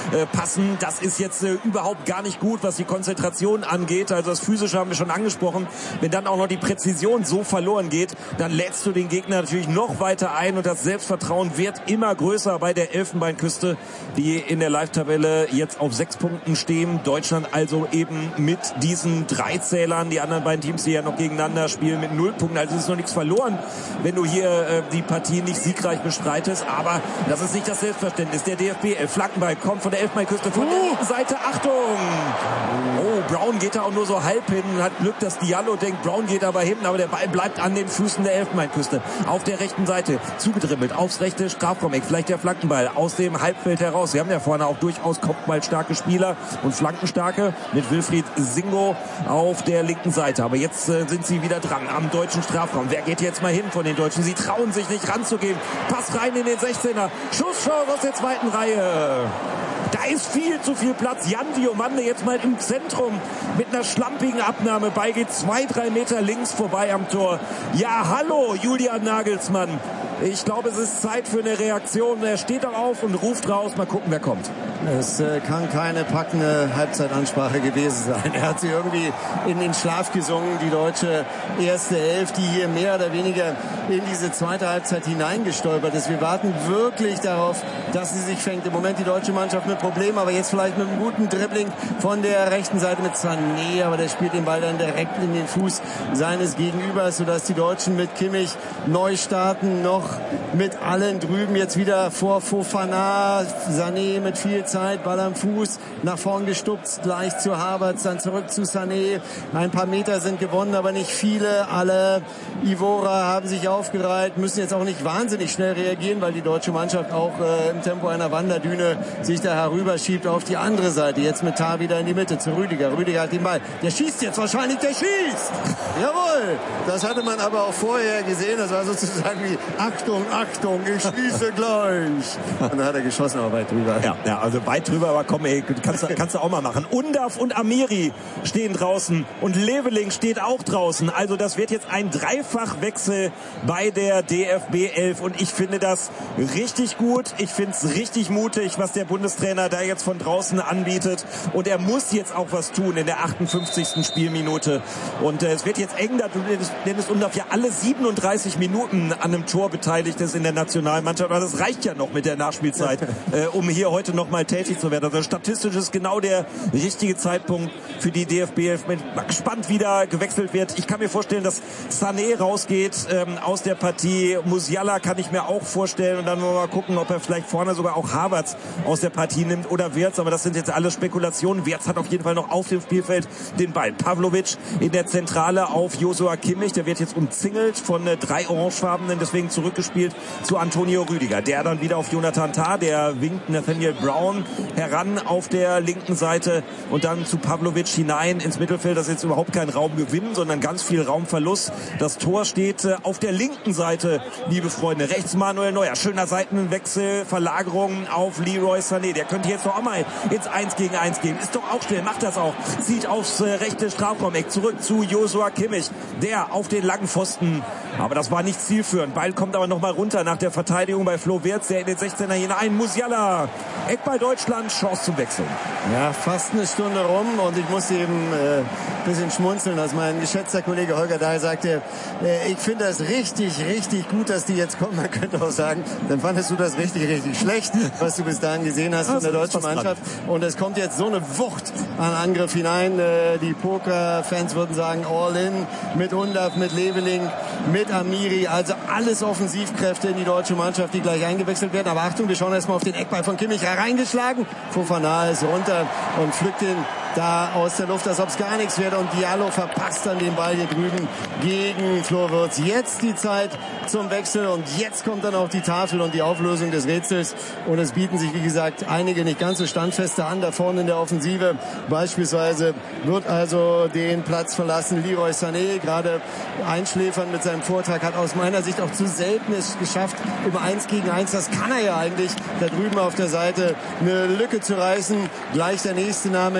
passen. Das ist jetzt überhaupt gar nicht gut, was die Konzentration angeht. Also das Physische haben wir schon angesprochen. Wenn dann auch noch die Präzision so verloren geht, dann lädst du den Gegner natürlich noch weiter ein und das Selbstvertrauen wird immer größer bei der Elfenbeinküste, die in der Live-Tabelle jetzt auf 6 Punkten stehen. Deutschland also eben mit diesen 3 Zählern. Die anderen beiden Teams, die ja noch gegeneinander spielen, mit 0 Punkten. Also es ist noch nichts verloren, wenn du hier die Partie nicht siegreich bestreitest. Aber das ist nicht das Selbstverständnis. Der DFB, Flankenball kommt von der Elfenbeinküste von der linken Seite. Achtung! Oh, Brown geht da auch nur so halb hin. Hat Glück, dass Diallo denkt, Brown geht aber hin. Aber der Ball bleibt an den Füßen der Elfenbeinküste. Auf der rechten Seite zugedribbelt, aufs rechte Strafraumeck. Vielleicht der Flankenball aus dem Halbfeld heraus. Sie haben ja vorne auch durchaus kopfballstarke Spieler und Flankenstarke mit Wilfried Singo auf der linken Seite. Aber jetzt sind sie wieder dran am deutschen Strafraum. Wer geht jetzt mal hin von den Deutschen? Sie trauen sich nicht ranzugehen. Pass rein in den 16er. Schusschance aus der zweiten Reihe. Da ist viel zu viel Platz. Jan Diomande jetzt mal im Zentrum mit einer schlampigen Abnahme. Ball geht 2-3 Meter links vorbei am Tor. Ja, hallo, Julian Nagelsmann. Ich glaube, es ist Zeit für eine Reaktion. Er steht auch auf und ruft raus. Mal gucken, wer kommt. Es kann keine packende Halbzeitansprache gewesen sein. Er hat sie irgendwie in den Schlaf gesungen, die deutsche erste Elf, die hier mehr oder weniger in diese zweite Halbzeit hineingestolpert ist. Wir warten wirklich darauf, dass sie sich fängt. Im Moment die deutsche Mannschaft mit Problemen, aber jetzt vielleicht mit einem guten Dribbling von der rechten Seite mit Sané, aber der spielt den Ball dann direkt in den Fuß seines Gegenübers, sodass die Deutschen mit Kimmich neu starten, noch mit allen drüben jetzt wieder vor Fofana, Sané mit viel Zeit, Ball am Fuß, nach vorn gestupst, gleich zu Havertz, dann zurück zu Sané. Ein paar Meter sind gewonnen, aber nicht viele. Alle Ivora haben sich aufgereiht, müssen jetzt auch nicht wahnsinnig schnell reagieren, weil die deutsche Mannschaft auch im Tempo einer Wanderdüne sich da herüberschiebt auf die andere Seite. Jetzt mit Tar wieder in die Mitte zu Rüdiger. Rüdiger hat den Ball. Der schießt jetzt wahrscheinlich, der schießt! Jawohl! Das hatte man aber auch vorher gesehen. Das war sozusagen wie Achtung, Achtung, ich schieße gleich. Und dann hat er geschossen, aber weit drüber. Ja, also weit drüber, aber komm, ey, kannst du auch mal machen. Undav und Amiri stehen draußen und Leveling steht auch draußen. Also das wird jetzt ein Dreifachwechsel bei der DFB 11 und ich finde das richtig gut. Ich finde es richtig mutig, was der Bundestrainer da jetzt von draußen anbietet und er muss jetzt auch was tun in der 58. Spielminute und es wird jetzt eng, da Dennis Undav ja alle 37 Minuten an einem Tor beteiligt ist in der Nationalmannschaft, aber das reicht ja noch mit der Nachspielzeit, um hier heute noch mal tätig zu werden. Also statistisch ist genau der richtige Zeitpunkt für die DFB 11. Bin gespannt, wie da gewechselt wird. Ich kann mir vorstellen, dass Sané rausgeht aus der Partie. Musiala kann ich mir auch vorstellen und dann wollen wir mal gucken, ob er vielleicht vorne sogar auch Havertz aus der Partie nimmt oder Wirtz, aber das sind jetzt alles Spekulationen. Wirtz hat auf jeden Fall noch auf dem Spielfeld den Ball. Pavlovic in der Zentrale auf Joshua Kimmich, der wird jetzt umzingelt von 3 Orangefarbenen, deswegen zurückgespielt zu Antonio Rüdiger. Der dann wieder auf Jonathan Tah, der winkt Nathaniel Brown heran auf der linken Seite und dann zu Pavlovic hinein ins Mittelfeld. Das ist jetzt überhaupt kein Raumgewinn, sondern ganz viel Raumverlust. Das Tor steht auf der linken Seite, liebe Freunde. Rechts Manuel Neuer. Schöner Seitenwechsel, Verlagerung auf Leroy Sané. Der könnte jetzt doch auch mal ins 1 gegen 1 gehen. Ist doch auch schnell, macht das auch. Zieht aufs rechte Strafraumeck zurück zu Joshua Kimmich. Der auf den langen Pfosten. Aber das war nicht zielführend. Ball kommt aber nochmal runter nach der Verteidigung bei Flo Wirtz, der in den 16er hinein. Musiala. Eckball Deutschland, Chance zum Wechseln. Ja, fast eine Stunde rum und ich muss eben ein bisschen schmunzeln, als mein geschätzter Kollege Holger Dahl sagte, ich finde das richtig, richtig gut, dass die jetzt kommen. Man könnte auch sagen, dann fandest du das richtig, richtig schlecht, was du bis dahin gesehen hast von der deutschen Mannschaft. Und es kommt jetzt so eine Wucht an Angriff hinein. Die Poker-Fans würden sagen, all in, mit Undav, mit Leveling, mit Amiri. Also alles Offensivkräfte in die deutsche Mannschaft, die gleich eingewechselt werden. Aber Achtung, wir schauen erstmal auf den Eckball von Kimmich hereingeschlagen. Fofana ist runter und pflückt den da aus der Luft, als ob es gar nichts wäre. Und Diallo verpasst dann den Ball hier drüben gegen Flo Wirtz. Jetzt die Zeit zum Wechsel und jetzt kommt dann auch die Tafel und die Auflösung des Rätsels. Und es bieten sich, wie gesagt, einige nicht ganz so standfeste an, da vorne in der Offensive. Beispielsweise wird also den Platz verlassen Leroy Sané, gerade einschläfern mit seinem Vortrag, hat aus meiner Sicht auch zu selten es geschafft, im 1 gegen 1, das kann er ja eigentlich, da drüben auf der Seite eine Lücke zu reißen. Gleich der nächste Name in der Tombola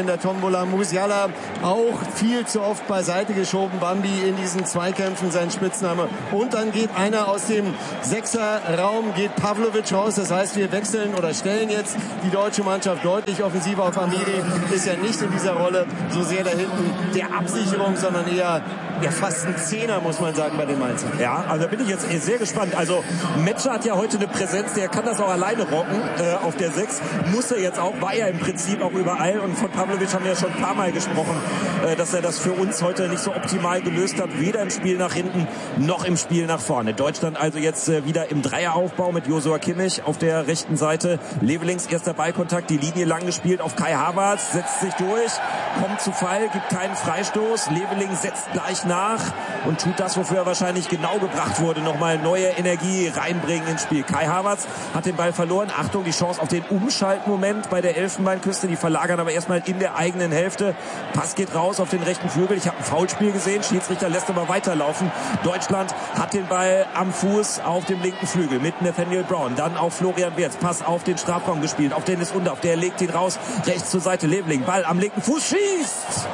Ghulam Musiala auch viel zu oft beiseite geschoben. Bambi in diesen Zweikämpfen, sein Spitzname. Und dann geht einer aus dem Sechserraum, geht Pavlovic raus. Das heißt, wir wechseln oder stellen jetzt die deutsche Mannschaft deutlich offensiver auf. Amiri ist ja nicht in dieser Rolle so sehr da hinten der Absicherung, sondern eher fast ein Zehner, muss man sagen, bei den Mainzern. Ja, also da bin ich jetzt sehr gespannt. Also Metscher hat ja heute eine Präsenz, der kann das auch alleine rocken auf der 6. Muss er jetzt auch, war er im Prinzip auch überall. Und von Pavlovic haben wir ja schon ein paar Mal gesprochen, dass er das für uns heute nicht so optimal gelöst hat. Weder im Spiel nach hinten noch im Spiel nach vorne. Deutschland also jetzt wieder im Dreieraufbau mit Joshua Kimmich auf der rechten Seite. Levelings erster Ballkontakt, die Linie lang gespielt auf Kai Havertz, setzt sich durch, kommt zu Fall, gibt keinen Freistoß. Leveling setzt gleich nach und tut das, wofür er wahrscheinlich genau gebracht wurde, nochmal neue Energie reinbringen ins Spiel. Kai Havertz hat den Ball verloren. Achtung, die Chance auf den Umschaltmoment bei der Elfenbeinküste. Die verlagern aber erstmal in der eigenen Hälfte. Pass geht raus auf den rechten Flügel. Ich habe ein Foulspiel gesehen. Schiedsrichter lässt aber weiterlaufen. Deutschland hat den Ball am Fuß auf dem linken Flügel mit Nathaniel Brown. Dann auf Florian Wirtz. Pass auf den Strafraum gespielt. Auf Dennis Undaff. Der legt ihn raus. Rechts zur Seite. Leveling. Ball am linken Fuß. Schießt!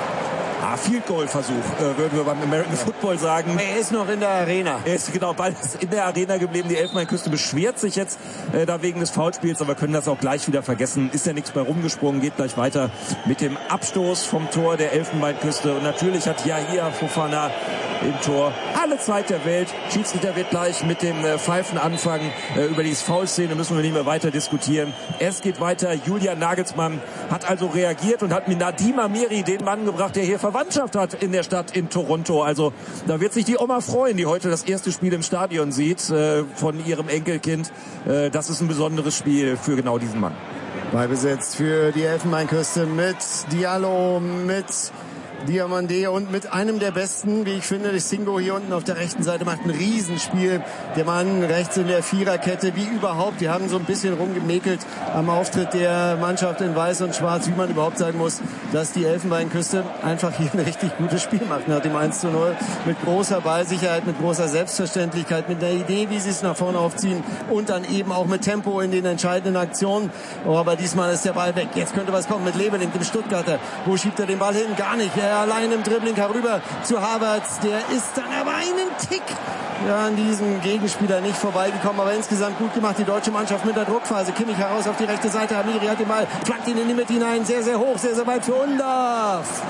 Field Goal Versuch, würden wir beim American Football sagen. Er ist noch in der Arena. Er ist genau, Ball ist in der Arena geblieben. Die Elfenbeinküste beschwert sich jetzt da wegen des Foulspiels, aber können das auch gleich wieder vergessen. Ist ja nichts bei rumgesprungen, geht gleich weiter mit dem Abstoß vom Tor der Elfenbeinküste. Und natürlich hat Yahia Fofana im Tor alle Zeit der Welt. Schiedsrichter wird gleich mit dem Pfeifen anfangen. Über die Foulszene müssen wir nicht mehr weiter diskutieren. Es geht weiter. Julian Nagelsmann hat also reagiert und hat mit Nadim Amiri den Mann gebracht, der hier Verwandtschaft hat in der Stadt in Toronto. Also da wird sich die Oma freuen, die heute das erste Spiel im Stadion sieht von ihrem Enkelkind. Das ist ein besonderes Spiel für genau diesen Mann. Ballbesitz für die Elfenbeinküste mit Diallo, mit Diamandé und mit einem der besten, wie ich finde, Singo hier unten auf der rechten Seite macht ein Riesenspiel. Der Mann rechts in der Viererkette, wie überhaupt. Die haben so ein bisschen rumgemäkelt am Auftritt der Mannschaft in Weiß und Schwarz, wie man überhaupt sagen muss, dass die Elfenbeinküste einfach hier ein richtig gutes Spiel macht nach dem 1:0. Mit großer Ballsicherheit, mit großer Selbstverständlichkeit, mit der Idee, wie sie es nach vorne aufziehen und dann eben auch mit Tempo in den entscheidenden Aktionen. Oh, aber diesmal ist der Ball weg. Jetzt könnte was kommen mit Leveling, dem Stuttgarter. Wo schiebt er den Ball hin? Gar nicht. Allein im Dribbling herüber zu Havertz. Der ist dann aber einen Tick an diesem Gegenspieler nicht vorbeigekommen, aber insgesamt gut gemacht. Die deutsche Mannschaft mit der Druckphase. Kimmich heraus auf die rechte Seite. Amiri hat den Ball, flankt ihn in die Mitte hinein. Sehr, sehr hoch, sehr, sehr weit für Undaff.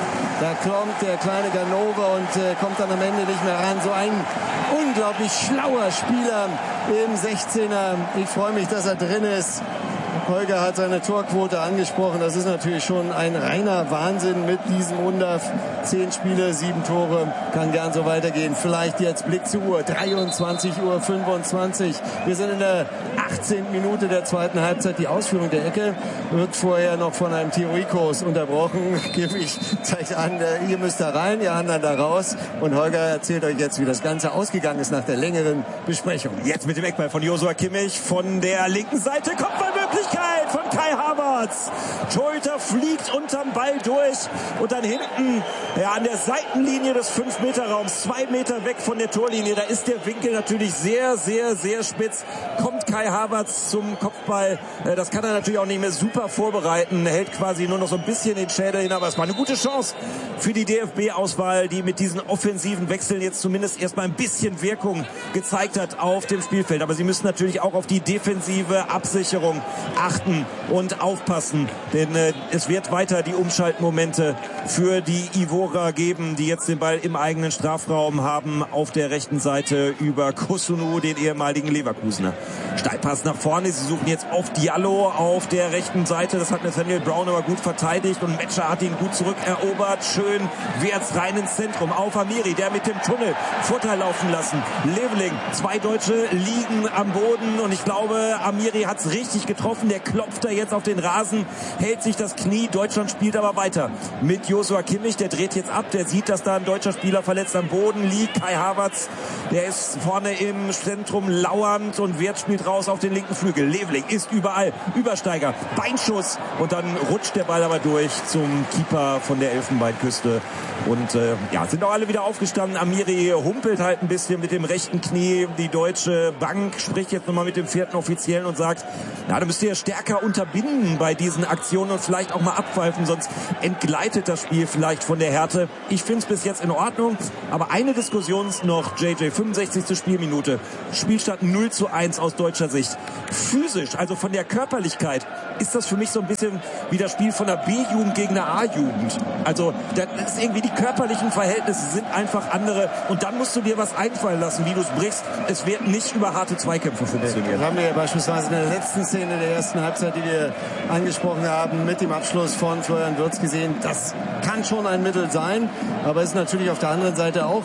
Da kommt der kleine Ganova und kommt dann am Ende nicht mehr ran. So ein unglaublich schlauer Spieler im 16er. Ich freue mich, dass er drin ist. Holger hat seine Torquote angesprochen. Das ist natürlich schon ein reiner Wahnsinn mit diesem Undaff. 10 Spiele, 7 Tore. Kann gern so weitergehen. Vielleicht jetzt Blick zur Uhr. 23:25 Uhr. Wir sind in der 18. Minute der zweiten Halbzeit. Die Ausführung der Ecke wird vorher noch von einem Theoriekurs unterbrochen. Kimmich zeigt an, ihr müsst da rein, ihr anderen da raus. Und Holger erzählt euch jetzt, wie das Ganze ausgegangen ist nach der längeren Besprechung. Jetzt mit dem Eckball von Joshua Kimmich von der linken Seite. Kopfballmöglichkeit von Kai Havertz. Torhüter fliegt unterm Ball durch und dann hinten an der Seitenlinie des 5-Meter-Raums, 2 Meter weg von der Torlinie, da ist der Winkel natürlich sehr, sehr, sehr spitz. Kommt Kai Havertz zum Kopfball. Das kann er natürlich auch nicht mehr super vorbereiten. Er hält quasi nur noch so ein bisschen den Schädel hin, aber es war eine gute Chance für die DFB-Auswahl, die mit diesen offensiven Wechseln jetzt zumindest erstmal ein bisschen Wirkung gezeigt hat auf dem Spielfeld. Aber sie müssen natürlich auch auf die defensive Absicherung achten und aufpassen, denn es wird weiter die Umschaltmomente für die Ivora geben, die jetzt den Ball im eigenen Strafraum haben, auf der rechten Seite über Kusunu, den ehemaligen Leverkusener. Steilpass nach vorne, sie suchen jetzt auf Diallo auf der rechten Seite, das hat Nathaniel Brown aber gut verteidigt und Metscher hat ihn gut zurückerobert, schön Wirtz rein ins Zentrum, auf Amiri, der mit dem Tunnel Vorteil laufen lassen. Leveling, 2 Deutsche liegen am Boden und ich glaube, Amiri hat's richtig getroffen, der klopft da jetzt auf den Rasen, hält sich das Knie, Deutschland spielt aber weiter mit Joshua Kimmich, der dreht jetzt ab, der sieht, dass da ein deutscher Spieler verletzt am Boden liegt, Kai Havertz, der ist vorne im Zentrum lauernd und Wirtz spielt raus raus auf den linken Flügel. Leveling ist überall. Übersteiger, Beinschuss und dann rutscht der Ball aber durch zum Keeper von der Elfenbeinküste. Und sind auch alle wieder aufgestanden. Amiri humpelt halt ein bisschen mit dem rechten Knie. Die Deutsche Bank spricht jetzt nochmal mit dem 4. Offiziellen und sagt, da müsst ihr stärker unterbinden bei diesen Aktionen und vielleicht auch mal abpfeifen, sonst entgleitet das Spiel vielleicht von der Härte. Ich finde es bis jetzt in Ordnung, aber eine Diskussion ist noch, JJ, 65. Spielminute. Spielstand 0:1 aus deutscher Sicht. Physisch, also von der Körperlichkeit, ist das für mich so ein bisschen wie das Spiel von der B-Jugend gegen der A-Jugend. Also das ist irgendwie, die körperlichen Verhältnisse sind einfach andere und dann musst du dir was einfallen lassen, wie du es brichst. Es wird nicht über harte Zweikämpfe funktionieren. Das haben wir ja beispielsweise in der letzten Szene der ersten Halbzeit, die wir angesprochen haben, mit dem Abschluss von Florian Wirtz gesehen. Das kann schon ein Mittel sein, aber ist natürlich auf der anderen Seite auch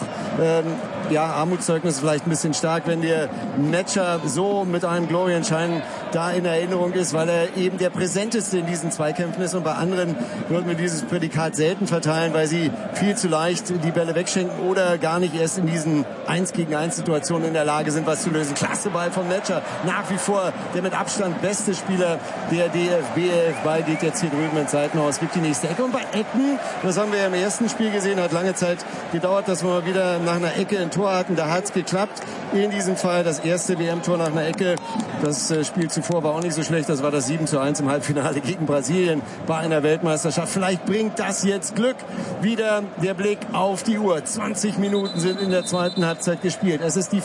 Armutszeugnis vielleicht ein bisschen stark, wenn dir Metscher so mit einem Glorienschein da in Erinnerung ist, weil er eben der präsenteste in diesen Zweikämpfen ist und bei anderen würden wir dieses Prädikat selten verteilen, weil sie viel zu leicht die Bälle wegschenken oder gar nicht erst in diesen 1-gegen-1 Situationen in der Lage sind, was zu lösen. Klasse Ball von Metscher, nach wie vor der mit Abstand beste Spieler der DFB. Ball geht jetzt hier drüben ins Seitenhaus, gibt die nächste Ecke und bei Ecken, das haben wir ja im ersten Spiel gesehen, hat lange Zeit gedauert, dass wir mal wieder nach einer Ecke ein Tor hatten, da hat es geklappt. In diesem Fall das erste WM-Tor nach einer Ecke. Das Spiel zuvor war auch nicht so schlecht, das war das 7:1 im Halbfinale gegen Brasilien bei einer Weltmeisterschaft. Vielleicht bringt das jetzt Glück. Wieder der Blick auf die Uhr. 20 Minuten sind in der zweiten Halbzeit gespielt. Es ist die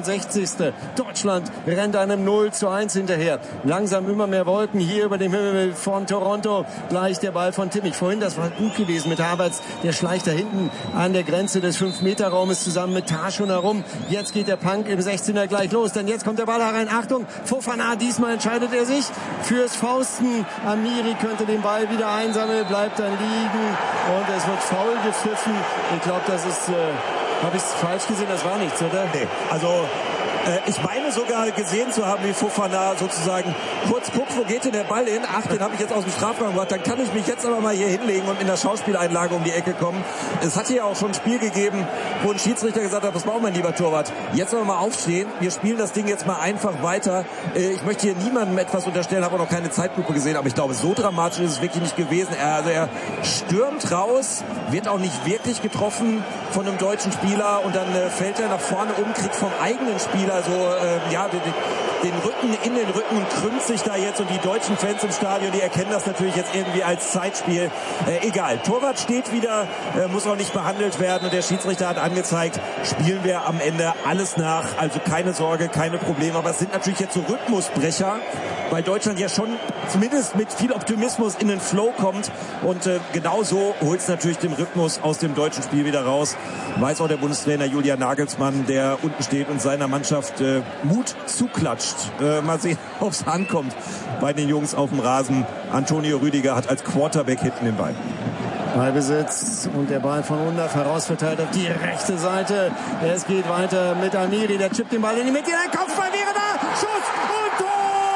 65. Deutschland rennt einem 0:1 hinterher. Langsam immer mehr Wolken hier über dem Himmel von Toronto. Gleich der Ball von Kimmich. Vorhin, das war gut gewesen mit Havertz. Der schleicht da hinten an der Grenze des 5-Meter-Raumes zusammen mit Taschun herum. Jetzt geht der Punk im 16er gleich los, denn jetzt kommt der Ball herein. Achtung, Fofana, diesmal entscheidet er sich fürs Fausten. Amiri könnte den Ball wieder einsammeln, bleibt dann liegen und es wird faul gepfiffen. Ich glaube, das ist, habe ich es falsch gesehen, das war nichts, oder? Nee, also ich meine sogar gesehen zu haben, wie Fofana sozusagen kurz guckt, wo geht denn der Ball hin? Ach, den habe ich jetzt aus dem Strafraum gemacht. Dann kann ich mich jetzt aber mal hier hinlegen und in der Schauspieleinlage um die Ecke kommen. Es hat hier auch schon ein Spiel gegeben, wo ein Schiedsrichter gesagt hat, was braucht mein lieber Torwart? Jetzt aber mal aufstehen. Wir spielen das Ding jetzt mal einfach weiter. Ich möchte hier niemandem etwas unterstellen, habe auch noch keine Zeitlupe gesehen, aber ich glaube, so dramatisch ist es wirklich nicht gewesen. Er stürmt raus, wird auch nicht wirklich getroffen von einem deutschen Spieler und dann fällt er nach vorne um, kriegt vom eigenen Spieler so den Rücken in den Rücken und krümmt sich da jetzt und die deutschen Fans im Stadion, die erkennen das natürlich jetzt irgendwie als Zeitspiel. Egal, Torwart steht wieder, muss auch nicht behandelt werden und der Schiedsrichter hat angezeigt, spielen wir am Ende alles nach, also keine Sorge, keine Probleme, aber es sind natürlich jetzt so Rhythmusbrecher, weil Deutschland ja schon zumindest mit viel Optimismus in den Flow kommt und genau so holt es natürlich den Rhythmus aus dem deutschen Spiel wieder raus. Weiß auch der Bundestrainer Julian Nagelsmann, der unten steht und seiner Mannschaft Mut zuklatscht. Mal sehen, ob es ankommt bei den Jungs auf dem Rasen. Antonio Rüdiger hat als Quarterback hinten den Ball. Ballbesitz und der Ball von Undav herausverteilt auf die rechte Seite. Es geht weiter mit Amiri, der chippt den Ball in die Mitte. Der Kopfball wäre da. Schuss und Tor!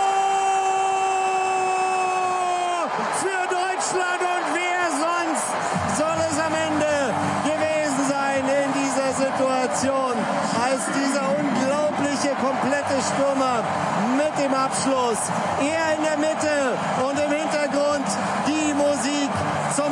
Für Deutschland und wer sonst soll es am Ende gewesen sein in dieser Situation, als dieser unglaubliche komplette Stürmer mit dem Abschluss. Er in der Mitte und im Hintergrund die Musik zum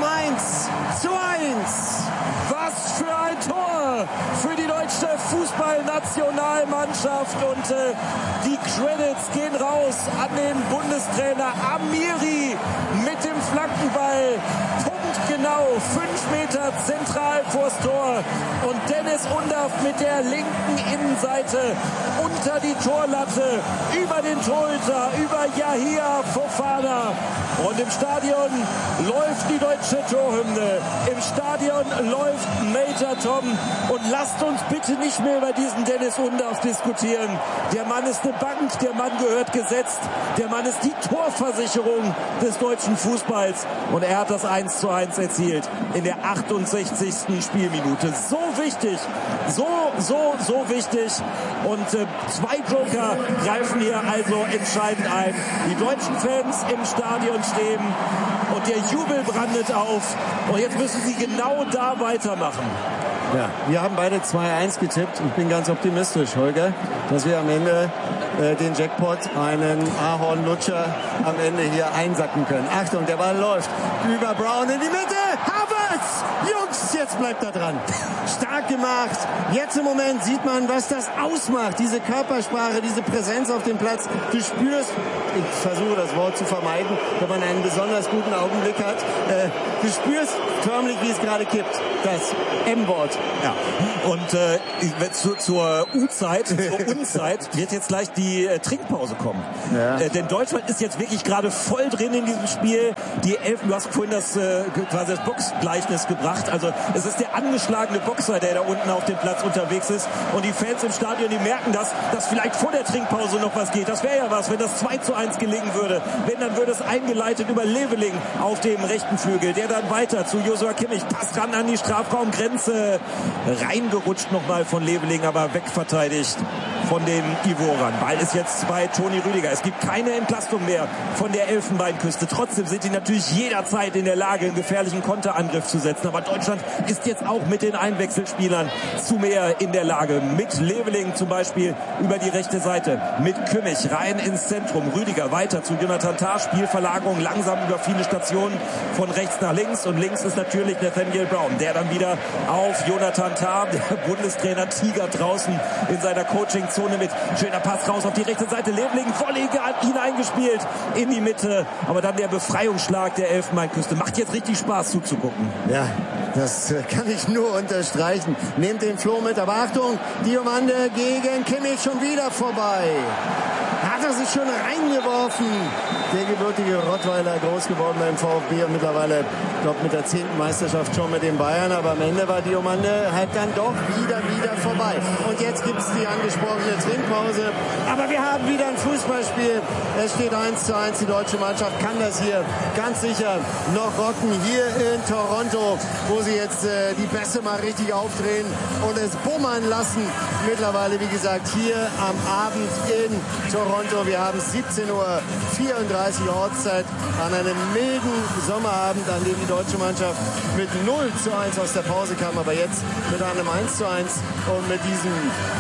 1:1. Was für ein Tor für die deutsche Fußballnationalmannschaft und die Credits gehen raus an den Bundestrainer Amiri mit dem Flankenball. Punktgenau 5 Meter zentral vors Tor und Dennis Undav mit der linken Innenseite unter die Torlatte, über den Torhüter, über Yahia Fofana. Und im Stadion läuft die deutsche Torhymne. Im Stadion läuft Major Tom. Und lasst uns bitte nicht mehr über diesen Dennis Undav diskutieren. Der Mann ist eine Bank, der Mann gehört gesetzt. Der Mann ist die Torversicherung des deutschen Fußballs. Und er hat das 1:1 erzielt in der 68. Spielminute. So wichtig, so so wichtig. Und 2 Joker greifen hier also entscheidend ein. Die deutschen Fans im Stadion stehen und der Jubel brandet auf. Und jetzt müssen sie genau da weitermachen. Ja, wir haben beide 2-1 getippt. Ich bin ganz optimistisch, Holger, dass wir am Ende den Jackpot, einen Ahornlutscher, am Ende hier einsacken können. Achtung, der Ball läuft über Brown in die Mitte. Havertz! Jungs, jetzt bleibt er dran. Stark gemacht. Jetzt im Moment sieht man, was das ausmacht. Diese Körpersprache, diese Präsenz auf dem Platz. Du spürst, ich versuche das Wort zu vermeiden, wenn man einen besonders guten Augenblick hat. Du spürst förmlich, wie es gerade kippt. Das M-Wort. Ja. Und zur U-Zeit, zur Unzeit wird jetzt gleich die Trinkpause kommen. Ja. Denn Deutschland ist jetzt wirklich gerade voll drin in diesem Spiel. Die Elfen, du hast vorhin quasi das Boxgleichnis gebracht. Also es ist der angeschlagene Boxer, der da unten auf dem Platz unterwegs ist. Und die Fans im Stadion, die merken dass vielleicht vor der Trinkpause noch was geht. Das wäre ja was, wenn das 2-1 gelingen würde. Wenn, dann würde es eingeleitet über Leveling auf dem rechten Flügel. Der dann weiter zu Joshua Kimmich. Passt ran an die Strafraumgrenze. Reingerutscht nochmal von Leveling, aber wegverteidigt von den Ivorern. Ball ist jetzt bei Toni Rüdiger. Es gibt keine Entlastung mehr von der Elfenbeinküste. Trotzdem sind die natürlich jederzeit in der Lage, einen gefährlichen Konterangriff zu setzen. Aber Deutschland ist jetzt auch mit den Einwechselspielern zu mehr in der Lage. Mit Leveling zum Beispiel über die rechte Seite. Mit Kimmich rein ins Zentrum. Rüdiger weiter zu Jonathan Tah. Spielverlagerung langsam über viele Stationen von rechts nach links. Und links ist natürlich Nathaniel Brown. Der dann wieder auf Jonathan Tah, der Bundestrainer Tiger draußen in seiner Coachingzone mit. Schöner Pass raus auf die rechte Seite. Leveling voll hineingespielt in die Mitte. Aber dann der Befreiungsschlag der Elfenbeinküste. Macht jetzt richtig Spaß zuzugucken. Ja, das kann ich nur unterstreichen. Nehmt den Floh mit, aber Achtung, Diomande gegen Kimmich schon wieder vorbei. Hat er sich schon reingeworfen. Der gebürtige Rottweiler, groß geworden beim VfB und mittlerweile, ich glaube, mit der 10. Meisterschaft schon mit den Bayern. Aber am Ende war Diomande halt dann doch wieder vorbei. Und jetzt gibt es die angesprochene Trinkpause. Aber wir haben wieder ein Fußballspiel. Es steht 1:1. Die deutsche Mannschaft kann das hier ganz sicher noch rocken. Hier in Toronto, wo sie jetzt die Bässe mal richtig aufdrehen und es bummern lassen. Mittlerweile, wie gesagt, hier am Abend in Toronto. Wir haben 17:34 Uhr Ortszeit an einem milden Sommerabend, an dem die deutsche Mannschaft mit 0:1 aus der Pause kam, aber jetzt mit einem 1:1 und mit diesem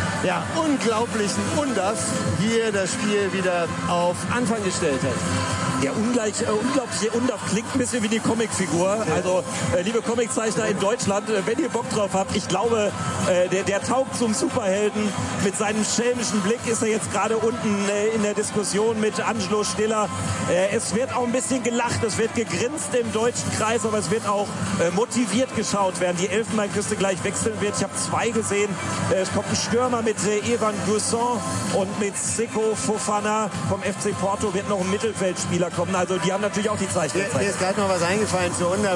unglaublichen Undaff hier das Spiel wieder auf Anfang gestellt hat. Der unglaubliche Undaff klingt ein bisschen wie die Comicfigur. Also, liebe Comiczeichner in Deutschland, wenn ihr Bock drauf habt, ich glaube, der taugt zum Superhelden. Mit seinem schelmischen Blick ist er jetzt gerade unten in der Diskussion mit Angelo Stiller. Es wird auch ein bisschen gelacht, es wird gegrinst im deutschen Kreis, aber es wird auch motiviert geschaut, während die Elfenbeinküste gleich wechseln wird. Ich habe 2 gesehen. Es kommt ein Stürmer mit Evan Guesson und mit Seko Fofana vom FC Porto wird noch ein Mittelfeldspieler kommen. Also die haben natürlich auch die Zeichen. Mir ist gerade noch was eingefallen zu Undaff.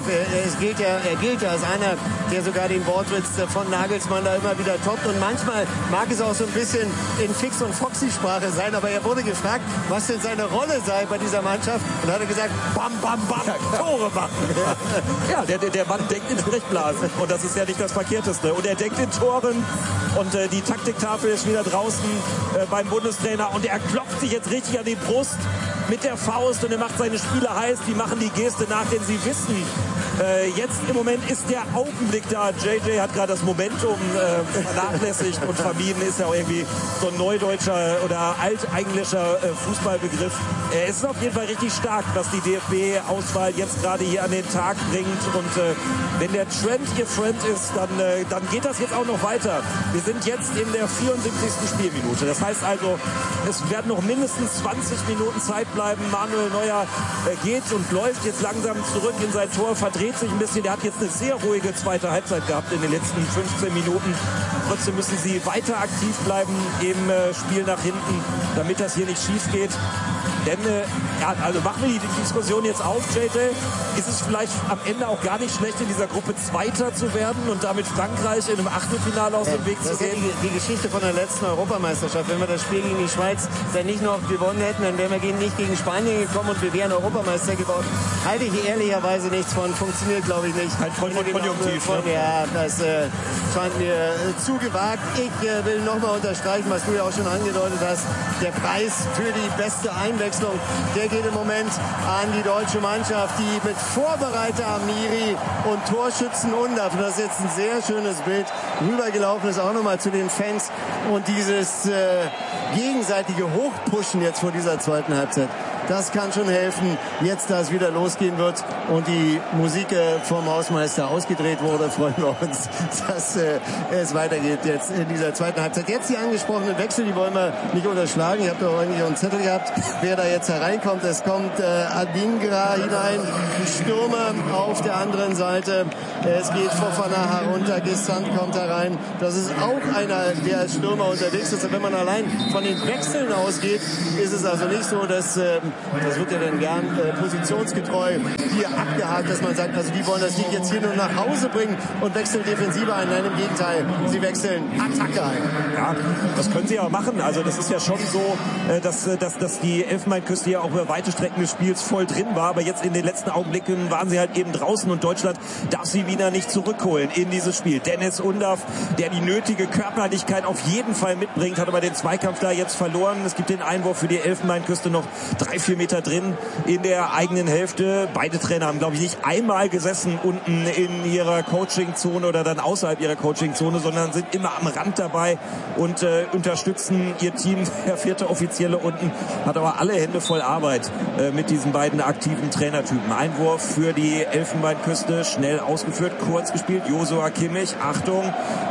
Er gilt ja als einer, der sogar den Wortwitz von Nagelsmann da immer wieder toppt. Und manchmal mag es auch so ein bisschen in Fix- und Foxy-Sprache sein. Aber er wurde gefragt, was denn seine Rolle sei bei dieser Mannschaft. Und hat er gesagt, bam, bam, bam, Tore machen. Ja, der Mann denkt in Sprechblasen. Und das ist ja nicht das Verkehrteste. Und er denkt in Toren. Und die Taktiktafel ist wieder draußen beim Bundestrainer. Und er klopft sich jetzt richtig an die Brust mit der Faust und er macht seine Spieler heiß, die machen die Geste nach, denn sie wissen, jetzt im Moment ist der Augenblick da. JJ hat gerade das Momentum vernachlässigt und vermieden, ist ja auch irgendwie so ein neudeutscher oder altenglischer Fußballbegriff. Es ist auf jeden Fall richtig stark, was die DFB-Auswahl jetzt gerade hier an den Tag bringt und wenn der Trend ihr Friend ist, dann geht das jetzt auch noch weiter. Wir sind jetzt in der 74. Spielminute. Das heißt also, es werden noch mindestens 20 Minuten Zeit bleiben. Manuel Neuer geht und läuft jetzt langsam zurück in sein Tor, verdreht sich ein bisschen. Der hat jetzt eine sehr ruhige zweite Halbzeit gehabt in den letzten 15 Minuten. Trotzdem müssen sie weiter aktiv bleiben im Spiel nach hinten, damit das hier nicht schief geht. Denn, also machen wir die Diskussion jetzt auf, JJ. Ist es vielleicht am Ende auch gar nicht schlecht, in dieser Gruppe Zweiter zu werden und damit Frankreich in einem Achtelfinale aus dem Weg zu gehen? Die Geschichte von der letzten Europameisterschaft. Wenn wir das Spiel gegen die Schweiz dann nicht noch gewonnen hätten, dann wären wir nicht gegen Spanien gekommen und wir wären Europameister geworden. Halte ich ehrlicherweise nichts von. Funktioniert, glaube ich, nicht. Ein Konjunktiv. Ja, das scheint mir zu gewagt. Ich will nochmal unterstreichen, was du ja auch schon angedeutet hast. Der Preis für die beste Einwechslung, der geht im Moment an die deutsche Mannschaft, die mit Vorbereiter Amiri und Torschützen Undav, und das ist jetzt ein sehr schönes Bild, rübergelaufen ist, auch nochmal zu den Fans, und dieses gegenseitige Hochpushen jetzt vor dieser zweiten Halbzeit. Das kann schon helfen, jetzt da es wieder losgehen wird und die Musik vom Hausmeister ausgedreht wurde, freuen wir uns, dass es weitergeht jetzt in dieser zweiten Halbzeit. Jetzt die angesprochenen Wechsel, die wollen wir nicht unterschlagen. Ihr habt doch eigentlich auch einen Zettel gehabt, wer da jetzt hereinkommt. Es kommt Adingra hinein, die Stürmer auf der anderen Seite. Es geht Fofana herunter, Gesant kommt herein. Das ist auch einer, der als Stürmer unterwegs ist. Und wenn man allein von den Wechseln ausgeht, ist es also nicht so, dass das wird ja dann gern positionsgetreu hier abgehakt, dass man sagt, also die wollen das Ding jetzt hier nur nach Hause bringen und wechseln Defensive ein. Nein, im Gegenteil, sie wechseln Attacke ein. Ja, das können sie aber machen. Also das ist ja schon so, dass die Elfenbeinküste ja auch über weite Strecken des Spiels voll drin war, aber jetzt in den letzten Augenblicken waren sie halt eben draußen und Deutschland darf sie wieder nicht zurückholen in dieses Spiel. Dennis Undav, der die nötige Körperlichkeit auf jeden Fall mitbringt, hat aber den Zweikampf da jetzt verloren. Es gibt den Einwurf für die Elfenbeinküste noch 3-4 Meter drin in der eigenen Hälfte. Beide Trainer haben, glaube ich, nicht einmal gesessen unten in ihrer Coachingzone oder dann außerhalb ihrer Coachingzone, sondern sind immer am Rand dabei und unterstützen ihr Team. Der vierte Offizielle unten hat aber alle Hände voll Arbeit mit diesen beiden aktiven Trainertypen. Einwurf für die Elfenbeinküste, schnell ausgeführt, kurz gespielt. Josua Kimmich, Achtung,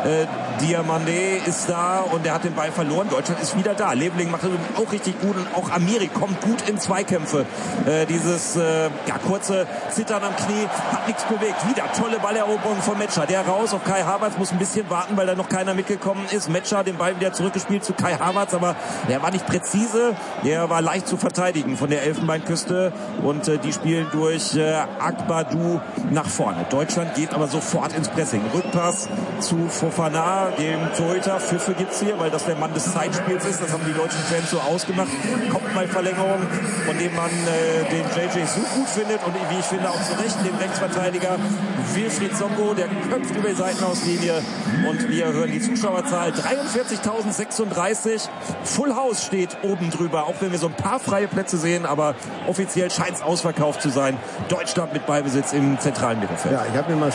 Diamandé ist da und der hat den Ball verloren. Deutschland ist wieder da. Leveling macht es auch richtig gut und auch Amiri kommt gut in Zweikämpfe. Dieses kurze Zittern am Knie hat nichts bewegt. Wieder tolle Balleroberung von Metscher. Der raus auf Kai Havertz, muss ein bisschen warten, weil da noch keiner mitgekommen ist. Metscher den Ball wieder zurückgespielt zu Kai Havertz, aber der war nicht präzise. Der war leicht zu verteidigen von der Elfenbeinküste und die spielen durch Akbadou nach vorne. Deutschland geht aber sofort ins Pressing. Rückpass zu Fofana, dem Torhüter. Pfiffe gibt's hier, weil das der Mann des Zeitspiels ist. Das haben die deutschen Fans so ausgemacht. Kommt mal Verlängerung, von dem man den JJ so gut findet und wie ich finde auch zu Recht den Rechtsverteidiger Wilfried Songo, der köpft über die Seitenauslinie und wir hören die Zuschauerzahl 43.036. Full House steht oben drüber, auch wenn wir so ein paar freie Plätze sehen, aber offiziell scheint es ausverkauft zu sein. Deutschland mit Ballbesitz im zentralen Mittelfeld. Ja, ich habe mir mal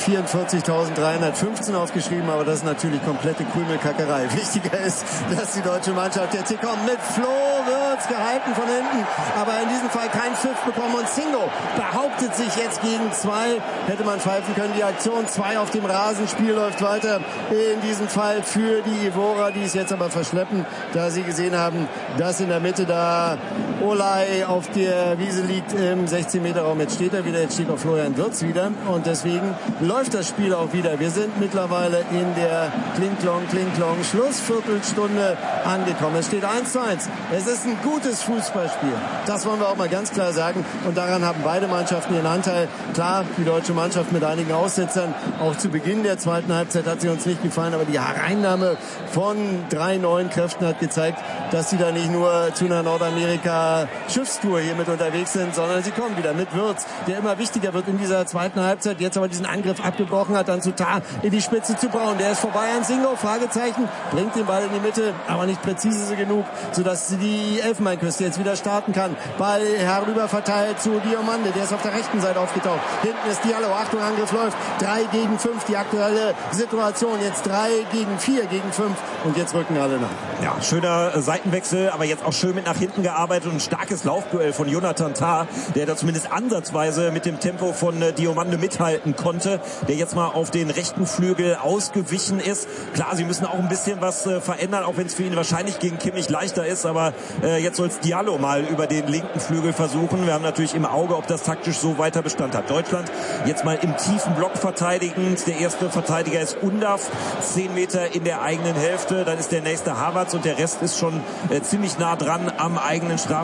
44.315 aufgeschrieben, aber das ist natürlich komplette Krümelkackerei. Wichtiger ist, dass die deutsche Mannschaft jetzt hier kommt. Mit Flo wird's gehalten von hinten, aber in diesem Fall kein Pfiff bekommen und Singo behauptet sich jetzt gegen zwei. Hätte man pfeifen können, die Aktion 2 auf dem Rasen. Spiel läuft weiter in diesem Fall für die Ivora, die es jetzt aber verschleppen, da sie gesehen haben, dass in der Mitte da Olay auf der Wiese liegt im 16-Meter-Raum. Jetzt steht er wieder, jetzt steht auch Florian Wirtz wieder und deswegen läuft das Spiel auch wieder. Wir sind mittlerweile in der Kling-Klong Schlussviertelstunde angekommen. Es steht 1:1. Es ist ein gutes Fußballspiel. Das wollen wir auch mal ganz klar sagen und daran haben beide Mannschaften ihren Anteil. Klar, die deutsche Mannschaft mit einigen Aussetzern. Auch zu Beginn der zweiten Halbzeit hat sie uns nicht gefallen, aber die Hereinnahme von 3 neuen Kräften hat gezeigt, dass sie da nicht nur zu einer Nordamerika-Schiffstour hier mit unterwegs sind, sondern sie kommen wieder mit Wirtz, der immer wichtiger wird in dieser zweiten Halbzeit. Jetzt aber diesen Angriff abgebrochen hat, dann zu Tar in die Spitze zu Braun. Der ist vorbei an Singo, Fragezeichen, bringt den Ball in die Mitte, aber nicht präzise genug, sodass die Elfenbeinküste jetzt wieder starten kann. Ball herüber verteilt zu Diomande, der ist auf der rechten Seite aufgetaucht. Hinten ist Diallo, Achtung, Angriff läuft. 3 gegen 5, die aktuelle Situation. Jetzt 3 gegen 4 gegen 5 und jetzt rücken alle nach. Ja, schöner Seitenwechsel, aber jetzt auch schön mit nach hinten gearbeitet und ein starkes Laufduell von Jonathan Tah, der da zumindest ansatzweise mit dem Tempo von Diomande mithalten konnte, der jetzt mal auf den rechten Flügel ausgewichen ist. Klar, sie müssen auch ein bisschen was verändern, auch wenn es für ihn wahrscheinlich gegen Kimmich leichter ist, aber jetzt soll es Diallo mal über den linken Flügel versuchen. Wir haben natürlich im Auge, ob das taktisch so weiter Bestand hat. Deutschland jetzt mal im tiefen Block verteidigend. Der erste Verteidiger ist Undav, 10 Meter in der eigenen Hälfte. Dann ist der nächste Havertz und der Rest ist schon ziemlich nah dran am eigenen Strafraum.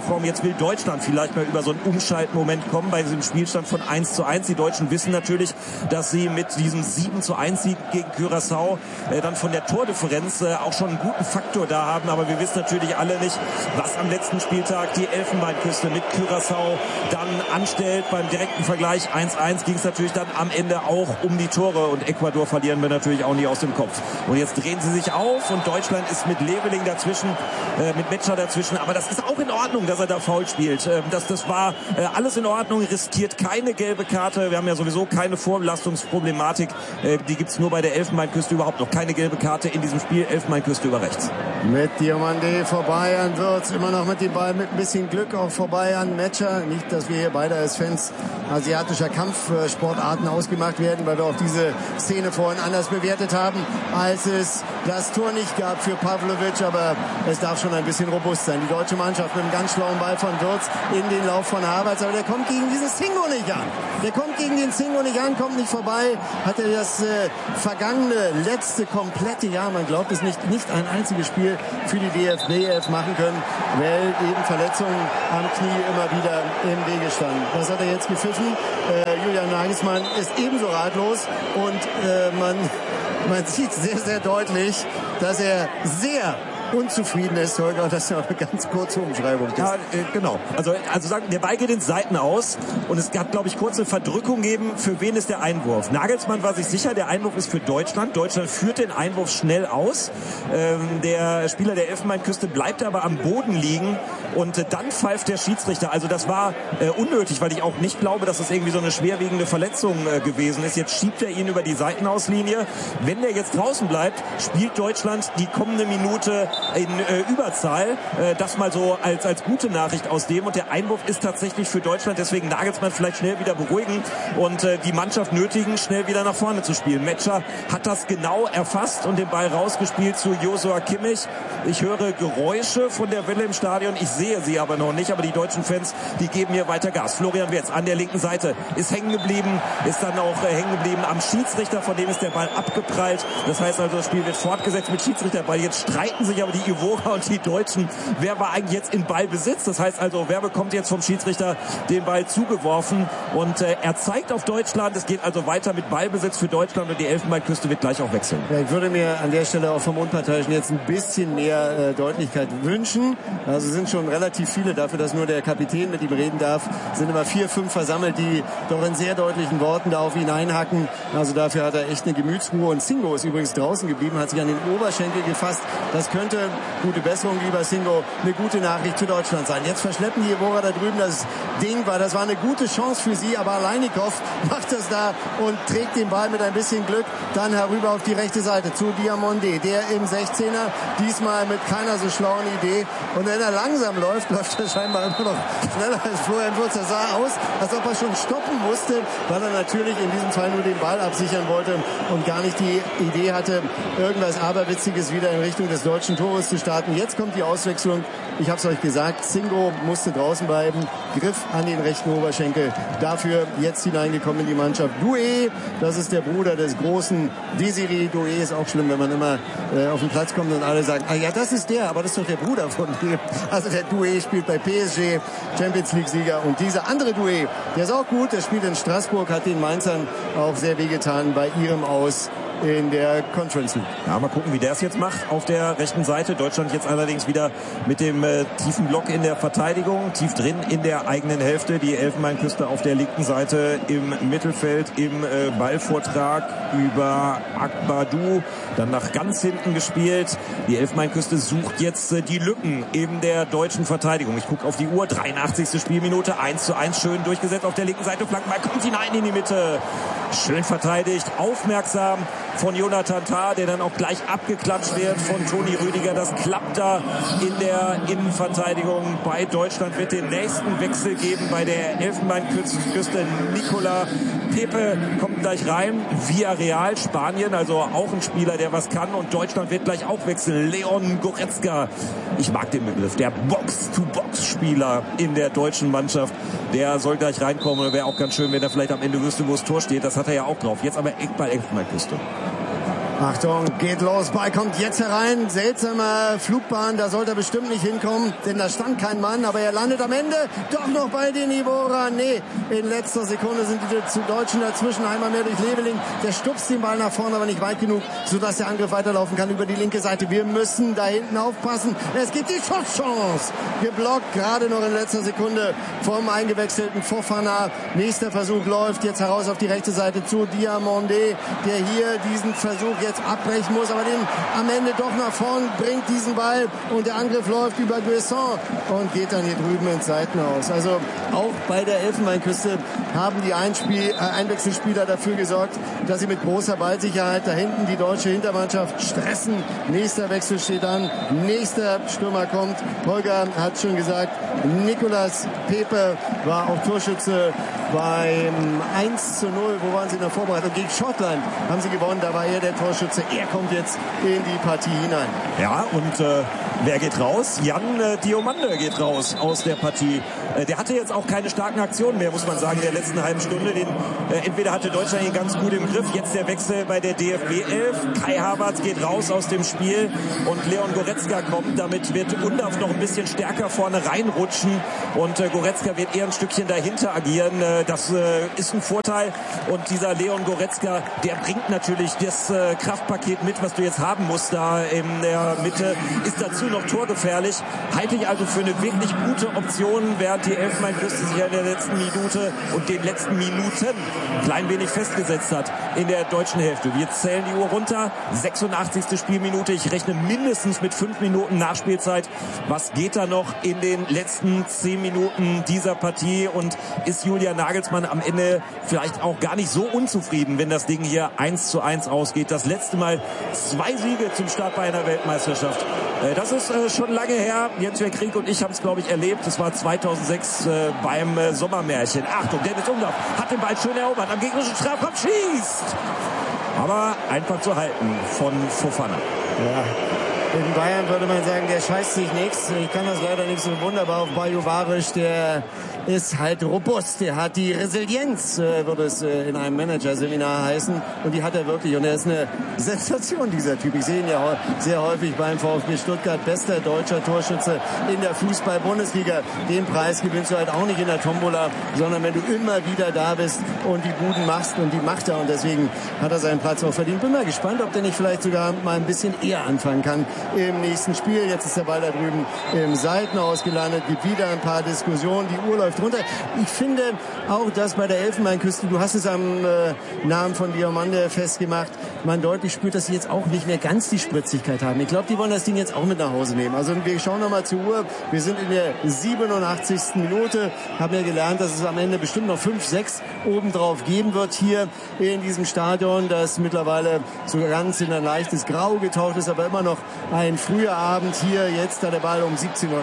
Strafraum. Jetzt will Deutschland vielleicht mal über so einen Umschaltmoment kommen bei diesem Spielstand von 1:1. Die Deutschen wissen natürlich, dass sie mit diesem 7:1-Sieg gegen Curaçao dann von der Tordifferenz auch schon einen guten Faktor da haben. Aber wir wissen natürlich alle nicht, was am letzten Spieltag die Elfenbeinküste mit Curaçao dann anstellt. Beim direkten Vergleich 1:1 ging es natürlich dann am Ende auch um die Tore. Und Ecuador verlieren wir natürlich auch nie aus dem Kopf. Und jetzt drehen sie sich auf und Deutschland ist mit Leveling dazwischen, mit Metscher dazwischen. Aber das ist auch in Ordnung, dass er da faul spielt. Das war alles in Ordnung, riskiert keine gelbe Karte. Wir haben ja sowieso keine Vorbelastungsproblematik. Die gibt's nur bei der Elfenbeinküste, überhaupt noch keine gelbe Karte in diesem Spiel. Elfenbeinküste über rechts. Mit Diomande vorbei an Wirtz, immer noch mit dem Ball, mit ein bisschen Glück auch vorbei an Metscher. Nicht, dass wir hier beide als Fans asiatischer Kampfsportarten ausgemacht werden, weil wir auch diese Szene vorhin anders bewertet haben, als es das Tor nicht gab für Pavlovic, aber es darf schon ein bisschen robust sein. Die deutsche Mannschaft mit einem ganz schlauen Ball von Wirtz in den Lauf von Havertz, aber der kommt gegen dieses Singo nicht an. Der kommt gegen den Singo nicht an, kommt nicht vorbei, hat er das vergangene, letzte komplette Jahr, man glaubt es nicht ein einziges Spiel für die DFB machen können, weil eben Verletzungen am Knie immer wieder im Wege standen. Das hat er jetzt gepfiffen. Julian Nagelsmann ist ebenso ratlos und man sieht sehr, sehr deutlich, dass er sehr unzufrieden ist, Holger, das ist ja eine ganz kurze Umschreibung. Ja, genau. Also sagen, der Ball geht in Seiten aus und es hat, glaube ich, kurze Verdrückung gegeben, für wen ist der Einwurf. Nagelsmann war sich sicher, der Einwurf ist für Deutschland. Deutschland führt den Einwurf schnell aus. Der Spieler der Elfenbeinküste bleibt aber am Boden liegen und dann pfeift der Schiedsrichter. Also das war unnötig, weil ich auch nicht glaube, dass das irgendwie so eine schwerwiegende Verletzung gewesen ist. Jetzt schiebt er ihn über die Seitenauslinie. Wenn der jetzt draußen bleibt, spielt Deutschland die kommende Minute in Überzahl. Das mal so als gute Nachricht aus dem. Und der Einwurf ist tatsächlich für Deutschland. Deswegen Nagelsmann vielleicht schnell wieder beruhigen und die Mannschaft nötigen, schnell wieder nach vorne zu spielen. Metscher hat das genau erfasst und den Ball rausgespielt zu Joshua Kimmich. Ich höre Geräusche von der Welle im Stadion. Ich sehe sie aber noch nicht. Aber die deutschen Fans, die geben hier weiter Gas. Florian Wirtz an der linken Seite ist hängen geblieben, ist dann auch hängen geblieben am Schiedsrichter. Von dem ist der Ball abgeprallt. Das heißt also, das Spiel wird fortgesetzt mit Schiedsrichterball. Jetzt streiten sich aber die Ivora und die Deutschen. Wer war eigentlich jetzt in Ballbesitz? Das heißt also, wer bekommt jetzt vom Schiedsrichter den Ball zugeworfen? Und er zeigt auf Deutschland. Es geht also weiter mit Ballbesitz für Deutschland und die Elfenbeinküste wird gleich auch wechseln. Ja, ich würde mir an der Stelle auch vom Unparteiischen jetzt ein bisschen mehr Deutlichkeit wünschen. Also sind schon relativ viele dafür, dass nur der Kapitän mit ihm reden darf. Sind immer 4, 5 versammelt, die doch in sehr deutlichen Worten da auf ihn einhacken. Also dafür hat er echt eine Gemütsruhe. Und Singo ist übrigens draußen geblieben, hat sich an den Oberschenkel gefasst. Das könnte, gute Besserung, lieber Singo, eine gute Nachricht für Deutschland sein. Jetzt verschleppen die Ivora da drüben das Ding, weil das war eine gute Chance für sie, aber Aleinikow macht das da und trägt den Ball mit ein bisschen Glück dann herüber auf die rechte Seite zu Diomande, der im 16er, diesmal mit keiner so schlauen Idee. Und wenn er langsam läuft er scheinbar immer noch schneller als Florian Wirtz. Das sah aus, als ob er schon stoppen musste, weil er natürlich in diesem Fall nur den Ball absichern wollte und gar nicht die Idee hatte, irgendwas Aberwitziges wieder in Richtung des deutschen Tores zu starten. Jetzt kommt die Auswechslung. Ich habe es euch gesagt, Singo musste draußen bleiben, Griff an den rechten Oberschenkel. Dafür jetzt hineingekommen in die Mannschaft Doué, das ist der Bruder des großen Désiré Doué. Ist auch schlimm, wenn man immer auf den Platz kommt und alle sagen, ah ja, das ist der, aber das ist doch der Bruder von dem. Also der Doué spielt bei PSG, Champions League Sieger, und dieser andere Doué, der ist auch gut, der spielt in Straßburg, hat den Mainzern auch sehr wehgetan bei ihrem Aus in der Conference League. Ja, mal gucken, wie der es jetzt macht auf der rechten Seite. Deutschland jetzt allerdings wieder mit dem tiefen Block in der Verteidigung, tief drin in der eigenen Hälfte. Die Elfenbeinküste auf der linken Seite im Mittelfeld im Ballvortrag über Akbadou, dann nach ganz hinten gespielt. Die Elfenbeinküste sucht jetzt die Lücken in der deutschen Verteidigung. Ich gucke auf die Uhr, 83. Spielminute, 1:1, schön durchgesetzt auf der linken Seite. Flankenball kommt hinein in die Mitte. Schön verteidigt, aufmerksam von Jonathan Tah, der dann auch gleich abgeklatscht wird von Toni Rüdiger. Das klappt da in der Innenverteidigung. Bei Deutschland wird den nächsten Wechsel geben bei der Elfenbeinküste. Nicola Pepe kommt gleich rein. Villarreal, Spanien, also auch ein Spieler, der was kann. Und Deutschland wird gleich auch wechseln. Leon Goretzka, ich mag den Begriff, der Box-to-Box-Spieler in der deutschen Mannschaft. Der soll gleich reinkommen. Wäre auch ganz schön, wenn er vielleicht am Ende wüsste, wo das Tor steht. Das hat er ja auch drauf. Jetzt aber Eckball Elfenbeinküste. Achtung, geht los, Ball kommt jetzt herein, seltsamer Flugbahn, da sollte er bestimmt nicht hinkommen, denn da stand kein Mann, aber er landet am Ende doch noch bei den Ivorern. Nee, in letzter Sekunde sind die Deutschen dazwischen, einmal mehr durch Leveling, der stupst den Ball nach vorne, aber nicht weit genug, sodass der Angriff weiterlaufen kann über die linke Seite. Wir müssen da hinten aufpassen, es gibt die Schusschance, geblockt, gerade noch in letzter Sekunde vom eingewechselten Fofana. Nächster Versuch läuft jetzt heraus auf die rechte Seite zu Diomandé, der hier diesen Versuch jetzt abbrechen muss, aber den am Ende doch nach vorn bringt, diesen Ball, und der Angriff läuft über Guesson und geht dann hier drüben ins Seitenhaus. Also auch bei der Elfenbeinküste haben die Einwechselspieler dafür gesorgt, dass sie mit großer Ballsicherheit da hinten die deutsche Hintermannschaft stressen. Nächster Wechsel steht an, nächster Stürmer kommt. Holger hat schon gesagt, Nicolas Pepe war auch Torschütze beim 1:0. Wo waren sie in der Vorbereitung? Gegen Schottland haben sie gewonnen, da war er der Torschütze. Er kommt jetzt in die Partie hinein. Ja, und wer geht raus? Jan Diomande geht raus aus der Partie. Der hatte jetzt auch keine starken Aktionen mehr, muss man sagen, in der letzten halben Stunde. Entweder hatte Deutschland ihn ganz gut im Griff. Jetzt der Wechsel bei der DFB 11. Kai Havertz geht raus aus dem Spiel und Leon Goretzka kommt. Damit wird Undav noch ein bisschen stärker vorne reinrutschen und Goretzka wird eher ein Stückchen dahinter agieren. Das ist ein Vorteil, und dieser Leon Goretzka, der bringt natürlich das Kraftpaket mit, was du jetzt haben musst da in der Mitte, ist dazu noch torgefährlich. Halte ich also für eine wirklich gute Option, während die Elfenbeinküste sich ja in der letzten Minute und den letzten Minuten ein klein wenig festgesetzt hat in der deutschen Hälfte. Wir zählen die Uhr runter, 86. Spielminute, ich rechne mindestens mit 5 Minuten Nachspielzeit. Was geht da noch in den letzten 10 Minuten dieser Partie, und ist Julian Nagelsmann am Ende vielleicht auch gar nicht so unzufrieden, wenn das Ding hier 1:1 ausgeht? Das letzte Mal 2 Siege zum Start bei einer Weltmeisterschaft. Das ist schon lange her. Jens-Jörg Krieg und ich haben es, glaube ich, erlebt. Das war 2006 beim Sommermärchen. Achtung, Dennis Undav hat den Ball schön erobert, am gegnerischen Strafraum schießt. Aber einfach zu halten von Fofana. Ja. In Bayern würde man sagen, der scheißt sich nichts. Ich kann das leider nicht so wunderbar auf Bayo Varisch. Der ist halt robust. Der hat die Resilienz, würde es in einem Managerseminar heißen. Und die hat er wirklich. Und er ist eine Sensation, dieser Typ. Ich sehe ihn ja sehr häufig beim VfB Stuttgart. Bester deutscher Torschütze in der Fußball-Bundesliga. Den Preis gewinnst du halt auch nicht in der Tombola, sondern wenn du immer wieder da bist und die Buden machst, und die macht er. Und deswegen hat er seinen Platz auch verdient. Bin mal gespannt, ob der nicht vielleicht sogar mal ein bisschen eher anfangen kann im nächsten Spiel. Jetzt ist der Ball da drüben im Seitenhaus gelandet, gibt wieder ein paar Diskussionen, die Uhr läuft runter. Ich finde auch, dass bei der Elfenbeinküste, du hast es am Namen von Diomande festgemacht, man deutlich spürt, dass sie jetzt auch nicht mehr ganz die Spritzigkeit haben. Ich glaube, die wollen das Ding jetzt auch mit nach Hause nehmen. Also wir schauen nochmal zur Uhr. Wir sind in der 87. Minute, haben ja gelernt, dass es am Ende bestimmt noch 5, 6 obendrauf geben wird hier in diesem Stadion, das mittlerweile so ganz in ein leichtes Grau getaucht ist, aber immer noch ein früher Abend hier, jetzt da der Ball um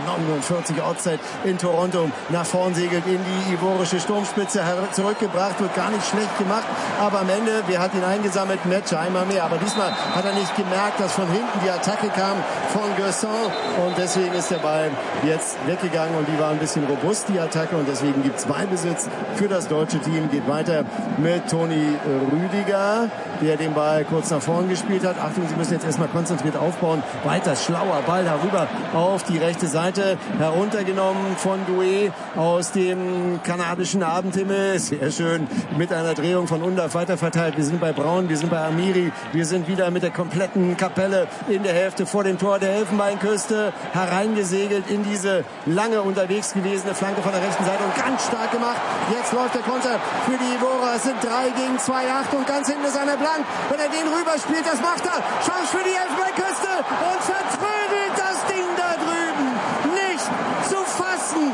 17:49 Uhr Ortszeit in Toronto nach vorn segelt in die ivorische Sturmspitze, zurückgebracht, wird gar nicht schlecht gemacht, aber am Ende, wer hat ihn eingesammelt? Match einmal mehr, aber diesmal hat er nicht gemerkt, dass von hinten die Attacke kam von Guesson, und deswegen ist der Ball jetzt weggegangen, und die war ein bisschen robust, die Attacke, und deswegen gibt es Ballbesitz für das deutsche Team. Geht weiter mit Toni Rüdiger, der den Ball kurz nach vorn gespielt hat. Achtung, sie müssen jetzt erstmal konzentriert aufbauen. Weiter schlauer Ball darüber auf die rechte Seite, heruntergenommen von Doué aus dem kanadischen Abendhimmel. Sehr schön, mit einer Drehung von Undav weiterverteilt. Wir sind bei Braun, wir sind bei Amiri, wir sind wieder mit der kompletten Kapelle in der Hälfte vor dem Tor der Elfenbeinküste hereingesegelt in diese lange unterwegs gewesene Flanke von der rechten Seite und ganz stark gemacht. Jetzt läuft der Konter für die Ivorer. Es sind 3 gegen 2. Achtung, ganz hinten ist einer blank. Wenn er den rüberspielt, das macht er. Chance für die Elfenbeinküste und vertrödelt das Ding da drüben. Nicht zu fassen.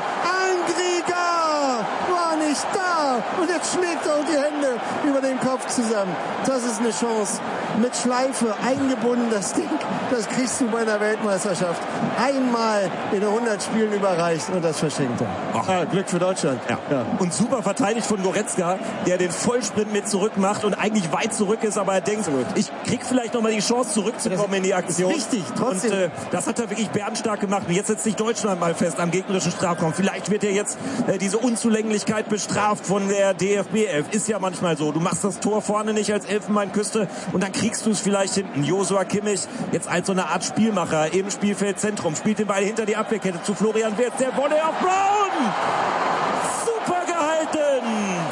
Andriga war nicht da. Und jetzt schlägt er die Hände über den Kopf zusammen. Das ist eine Chance. Mit Schleife eingebunden, das Ding. Das kriegst du bei einer Weltmeisterschaft. Einmal in 100 Spielen überreicht, und das verschenkt er. Ach. Glück für Deutschland. Ja. Ja. Und super verteidigt von Goretzka, der den Vollsprint mit zurück macht und eigentlich weit zurück ist, aber er denkt, ich krieg vielleicht noch mal die Chance zurückzukommen in die Aktion. Richtig, trotzdem. Und das hat er wirklich bärenstark gemacht. Und jetzt setzt sich Deutschland mal fest am gegnerischen Strafraum. Vielleicht wird er jetzt diese Unzulänglichkeit bestraft von der DFB 11. Ist ja mal manchmal so. Du machst das Tor vorne nicht als Elfenbeinküste und dann kriegst du es vielleicht hinten. Joshua Kimmich jetzt als so eine Art Spielmacher im Spielfeldzentrum, spielt den Ball hinter die Abwehrkette zu Florian Wirtz. Der Volley auf Brown! Super gehalten!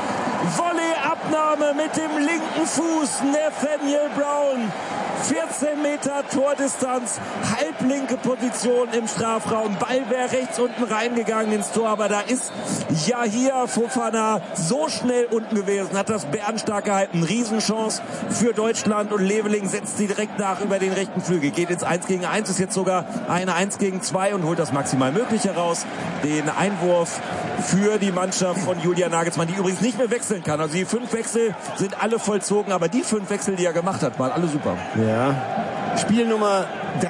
Volley-Abnahme mit dem linken Fuß, Nathaniel Brown. 14 Meter Tordistanz, halblinke Position im Strafraum. Ball wäre rechts unten reingegangen ins Tor, aber da ist Yahia Fofana so schnell unten gewesen, hat das bärenstark gehalten. Riesenchance für Deutschland und Leveling setzt sie direkt nach über den rechten Flügel. Geht ins 1 gegen 1, ist jetzt sogar eine 1 gegen 2 und holt das maximal Mögliche raus. Den Einwurf für die Mannschaft von Julian Nagelsmann, die übrigens nicht mehr wechseln kann. Also die 5 Wechsel sind alle vollzogen, aber die 5 Wechsel, die er gemacht hat, waren alle super. Ja. Spiel Nummer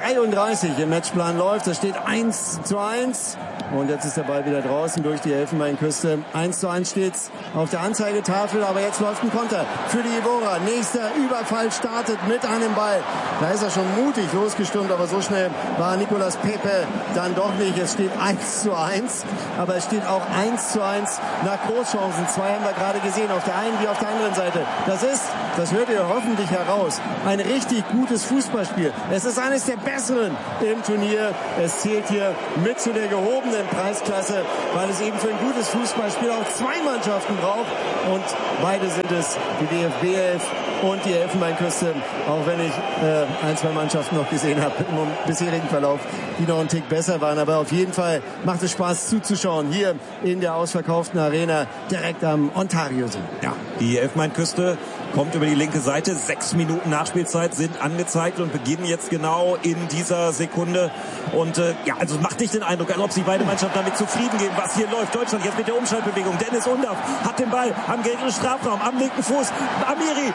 33 im Matchplan läuft. Da steht 1:1. Und jetzt ist der Ball wieder draußen durch die Elfenbeinküste. 1:1 steht's auf der Anzeigetafel, aber jetzt läuft ein Konter für die Evora. Nächster Überfall startet mit einem Ball. Da ist er schon mutig losgestürmt, aber so schnell war Nicolas Pepe dann doch nicht. Es steht 1:1, aber es steht auch 1:1 nach Großchancen. 2 haben wir gerade gesehen, auf der einen wie auf der anderen Seite. Das hört ihr hoffentlich heraus, ein richtig gutes Fußballspiel. Es ist eines der besseren im Turnier. Es zählt hier mit zu der gehobenen Preisklasse, weil es eben für ein gutes Fußballspiel auch 2 Mannschaften braucht. Und beide sind es, die DFB 11 und die Elfenbeinküste. Auch wenn ich 1-2 Mannschaften noch gesehen habe im bisherigen Verlauf, die noch einen Tick besser waren. Aber auf jeden Fall macht es Spaß zuzuschauen hier in der ausverkauften Arena direkt am Ontario-See. Ja, die Elfenbeinküste kommt über die linke Seite. 6 Minuten Nachspielzeit sind angezeigt und beginnen jetzt genau in dieser Sekunde. Und also macht nicht den Eindruck, als ob sich beide Mannschaften damit zufrieden geben, was hier läuft. Deutschland jetzt mit der Umschaltbewegung. Dennis Undaff hat den Ball am gegnerischen Strafraum, am linken Fuß. Amiri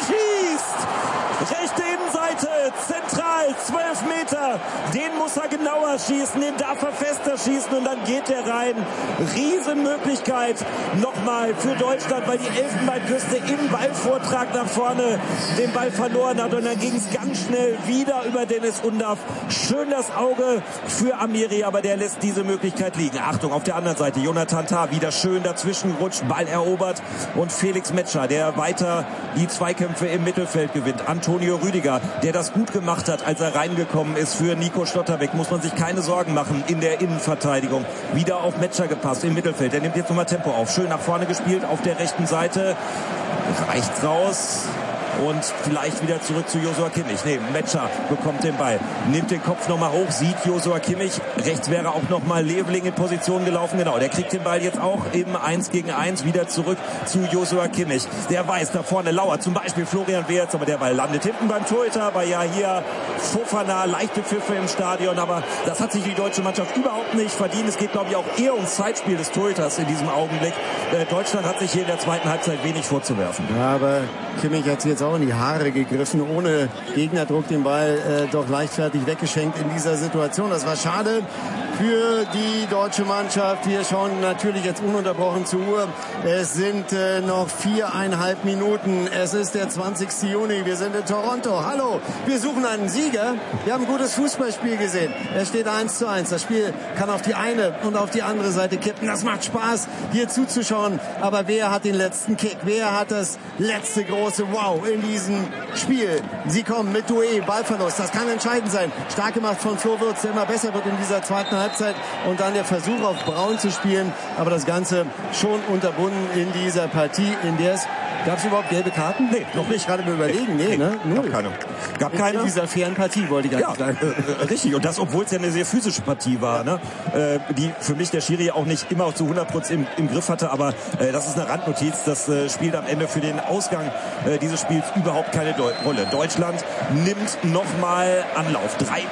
schießt! Rechte Innenseite, zentral, 12 Meter. Den muss er genauer schießen, den darf er fester schießen und dann geht er rein. Riesenmöglichkeit nochmal für Deutschland, weil die Elfenbeinküste im Ballvortrag nach vorne den Ball verloren hat und dann ging es ganz schnell wieder über Dennis Undaff. Schön das Auge für Amiri, aber der lässt diese Möglichkeit liegen. Achtung, auf der anderen Seite, Jonathan Tah wieder schön dazwischen gerutscht, Ball erobert und Felix Metscher, der weiter die Zweikämpfe im Mittelfeld gewinnt. Antonio Rüdiger, der das gut gemacht hat, als er reingekommen ist für Nico Schlotterbeck, muss man sich keine Sorgen machen in der Innenverteidigung. Wieder auf Metscher gepasst im Mittelfeld. Der nimmt jetzt nochmal Tempo auf. Schön nach vorne gespielt auf der rechten Seite. Reicht's raus. Und vielleicht wieder zurück zu Joshua Kimmich. Nee, Metscher bekommt den Ball. Nimmt den Kopf nochmal hoch, sieht Joshua Kimmich. Rechts wäre auch nochmal Leveling in Position gelaufen. Genau, der kriegt den Ball jetzt auch im 1 gegen 1 wieder zurück zu Joshua Kimmich. Der weiß, da vorne lauert zum Beispiel Florian Wirtz, aber der Ball landet hinten beim Torhüter. Bei Yahia Fofana, leichte Pfiffe im Stadion, aber das hat sich die deutsche Mannschaft überhaupt nicht verdient. Es geht, glaube ich, auch eher ums Zeitspiel des Torhüters in diesem Augenblick. Deutschland hat sich hier in der zweiten Halbzeit wenig vorzuwerfen. Ja, aber Kimmich hat sich jetzt auch in die Haare gegriffen, ohne Gegnerdruck den Ball doch leichtfertig weggeschenkt in dieser Situation. Das war schade für die deutsche Mannschaft. Wir schauen natürlich jetzt ununterbrochen zur Uhr. Es sind noch 4,5 Minuten. Es ist der 20. Juni. Wir sind in Toronto. Hallo, wir suchen einen Sieger. Wir haben ein gutes Fußballspiel gesehen. Es steht 1:1. Das Spiel kann auf die eine und auf die andere Seite kippen. Das macht Spaß, hier zuzuschauen. Aber wer hat den letzten Kick? Wer hat das letzte große Wow in diesem Spiel? Sie kommen mit Doué, Ballverlust. Das kann entscheidend sein. Stark gemacht von Flo Wirtz, der immer besser wird in dieser zweiten Halbzeit. Und dann der Versuch auf Braun zu spielen. Aber das Ganze schon unterbunden in dieser Partie, in der es... Gab es überhaupt gelbe Karten? Nee, noch nicht. Gerade überlegen. Nee, ne? Gab keine. Gab keine. In dieser fairen Partie, wollte ich eigentlich sagen. Richtig. Und das, obwohl es ja eine sehr physische Partie war, ne? Die für mich der Schiri auch nicht immer zu 100% im Griff hatte. Aber das ist eine Randnotiz. Das spielt am Ende für den Ausgang dieses Spiels überhaupt keine Rolle. Deutschland nimmt nochmal Anlauf.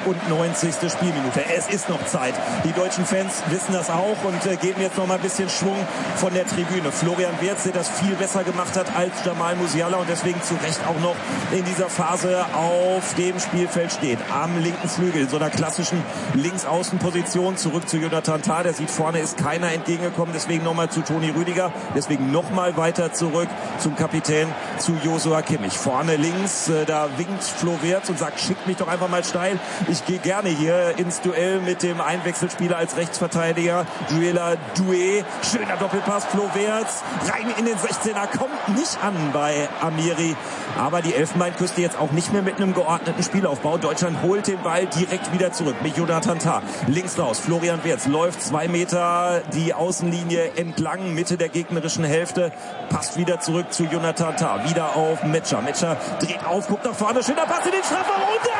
93. Spielminute. Es ist noch Zeit. Die deutschen Fans wissen das auch und geben jetzt noch mal ein bisschen Schwung von der Tribüne. Florian Wirtz, der das viel besser gemacht hat als Jamal Musiala und deswegen zu Recht auch noch in dieser Phase auf dem Spielfeld steht. Am linken Flügel, in so einer klassischen Linksaußenposition. Zurück zu Jonathan Tah, der sieht, vorne ist keiner entgegengekommen, deswegen nochmal zu Toni Rüdiger, deswegen nochmal weiter zurück zum Kapitän, zu Joshua Kimmich. Vorne links, da winkt Flo Wirtz und sagt, schickt mich doch einfach mal steil. Ich gehe gerne hier ins Duell mit dem Einwechselspieler als Rechtsverteidiger, Joëlla Doué. Schöner Doppelpass, Flo Wirtz, rein in den 16er, kommt nicht nicht an bei Amiri. Aber die Elfenbeinküste jetzt auch nicht mehr mit einem geordneten Spielaufbau. Deutschland holt den Ball direkt wieder zurück mit Jonathan Tah. Links raus, Florian Wirtz läuft 2 Meter die Außenlinie entlang, Mitte der gegnerischen Hälfte. Passt wieder zurück zu Jonathan Tah. Wieder auf Metscher. Metscher dreht auf, guckt nach vorne. Schöner Pass in den Strafraum.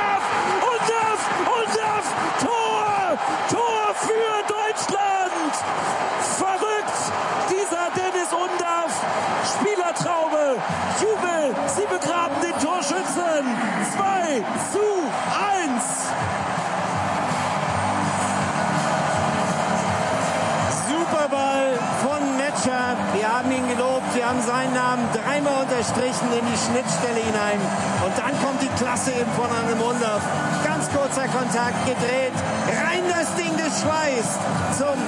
Tor! Tor für Deutschland! Verrückt! Dieser Dennis Undaff. Spielertraube. Jubel. Sie begraben den Torschützen. 2:1. Superball von Metscher. Wir haben ihn gelobt. Wir haben seinen Namen dreimal unterstrichen in die Schnittstelle hinein. Und dann kommt die Klasse eben von einem Undaff. Ganz kurzer Kontakt gedreht. Rein das Ding geschweißt. Zum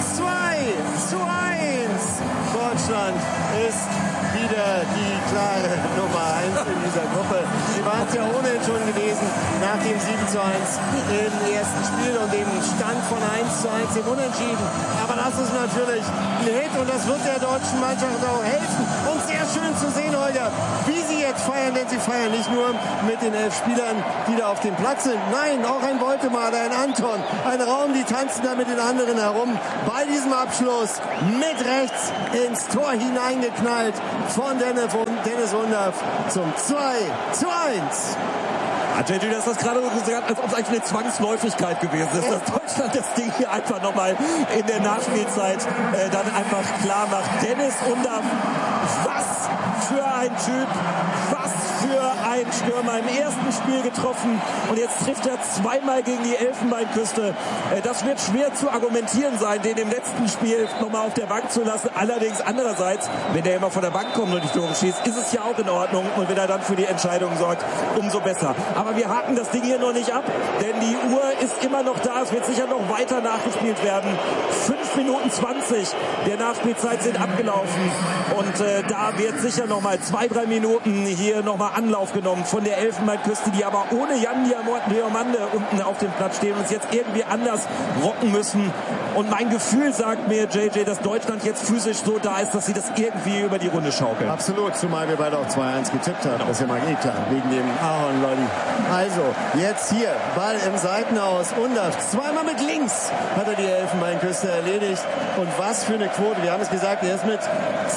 2:1. Deutschland ist wieder die klare Nummer 1 in dieser Gruppe. Sie waren es ja ohnehin schon gewesen nach dem 7:1 im ersten Spiel und dem Stand von 1:1 im Unentschieden. Aber das ist natürlich ein Hit und das wird der deutschen Mannschaft auch helfen. Und sehr schön zu sehen, Holger, wie sie jetzt feiern, denn sie feiern nicht nur mit den 11 Spielern, die da auf dem Platz sind. Nein, auch ein Beutemaler, ein Anton, ein Raum, die tanzen da mit den anderen herum. Bei diesem Abschluss mit rechts ins Tor hineingeknallt von Dennis Undaff zum 2:1. Hat JJ das gerade so gesagt, als ob es eigentlich eine Zwangsläufigkeit gewesen ist, dass Deutschland das Ding hier einfach nochmal in der Nachspielzeit dann einfach klar macht. Dennis Undaff, was für ein Typ, was für ein Stürmer, im ersten Spiel getroffen und jetzt trifft er zweimal gegen die Elfenbeinküste. Das wird schwer zu argumentieren sein, den im letzten Spiel nochmal auf der Bank zu lassen. Allerdings andererseits, wenn der immer von der Bank kommt und die Tore schießt, ist es ja auch in Ordnung und wenn er dann für die Entscheidung sorgt, umso besser. Aber wir haken das Ding hier noch nicht ab, denn die Uhr ist immer noch da. Es wird sicher noch weiter nachgespielt werden. 5 Minuten 20 der Nachspielzeit sind abgelaufen und da wird sicher noch mal 2-3 Minuten hier noch mal Anlauf genommen von der Elfenbeinküste, die aber ohne Jan Diamande unten auf dem Platz stehen und es jetzt irgendwie anders rocken müssen. Und mein Gefühl sagt mir, JJ, dass Deutschland jetzt physisch so da ist, dass sie das irgendwie über die Runde schaukeln. Absolut, zumal wir beide auch 2:1 getippt haben. Das ist ja mal klar, wegen dem Ahorn-Lolli. Also, jetzt hier, Ball im Seitenaus. Undaff, zweimal mit links hat er die Elfenbeinküste erledigt. Und was für eine Quote. Wir haben es gesagt, er ist mit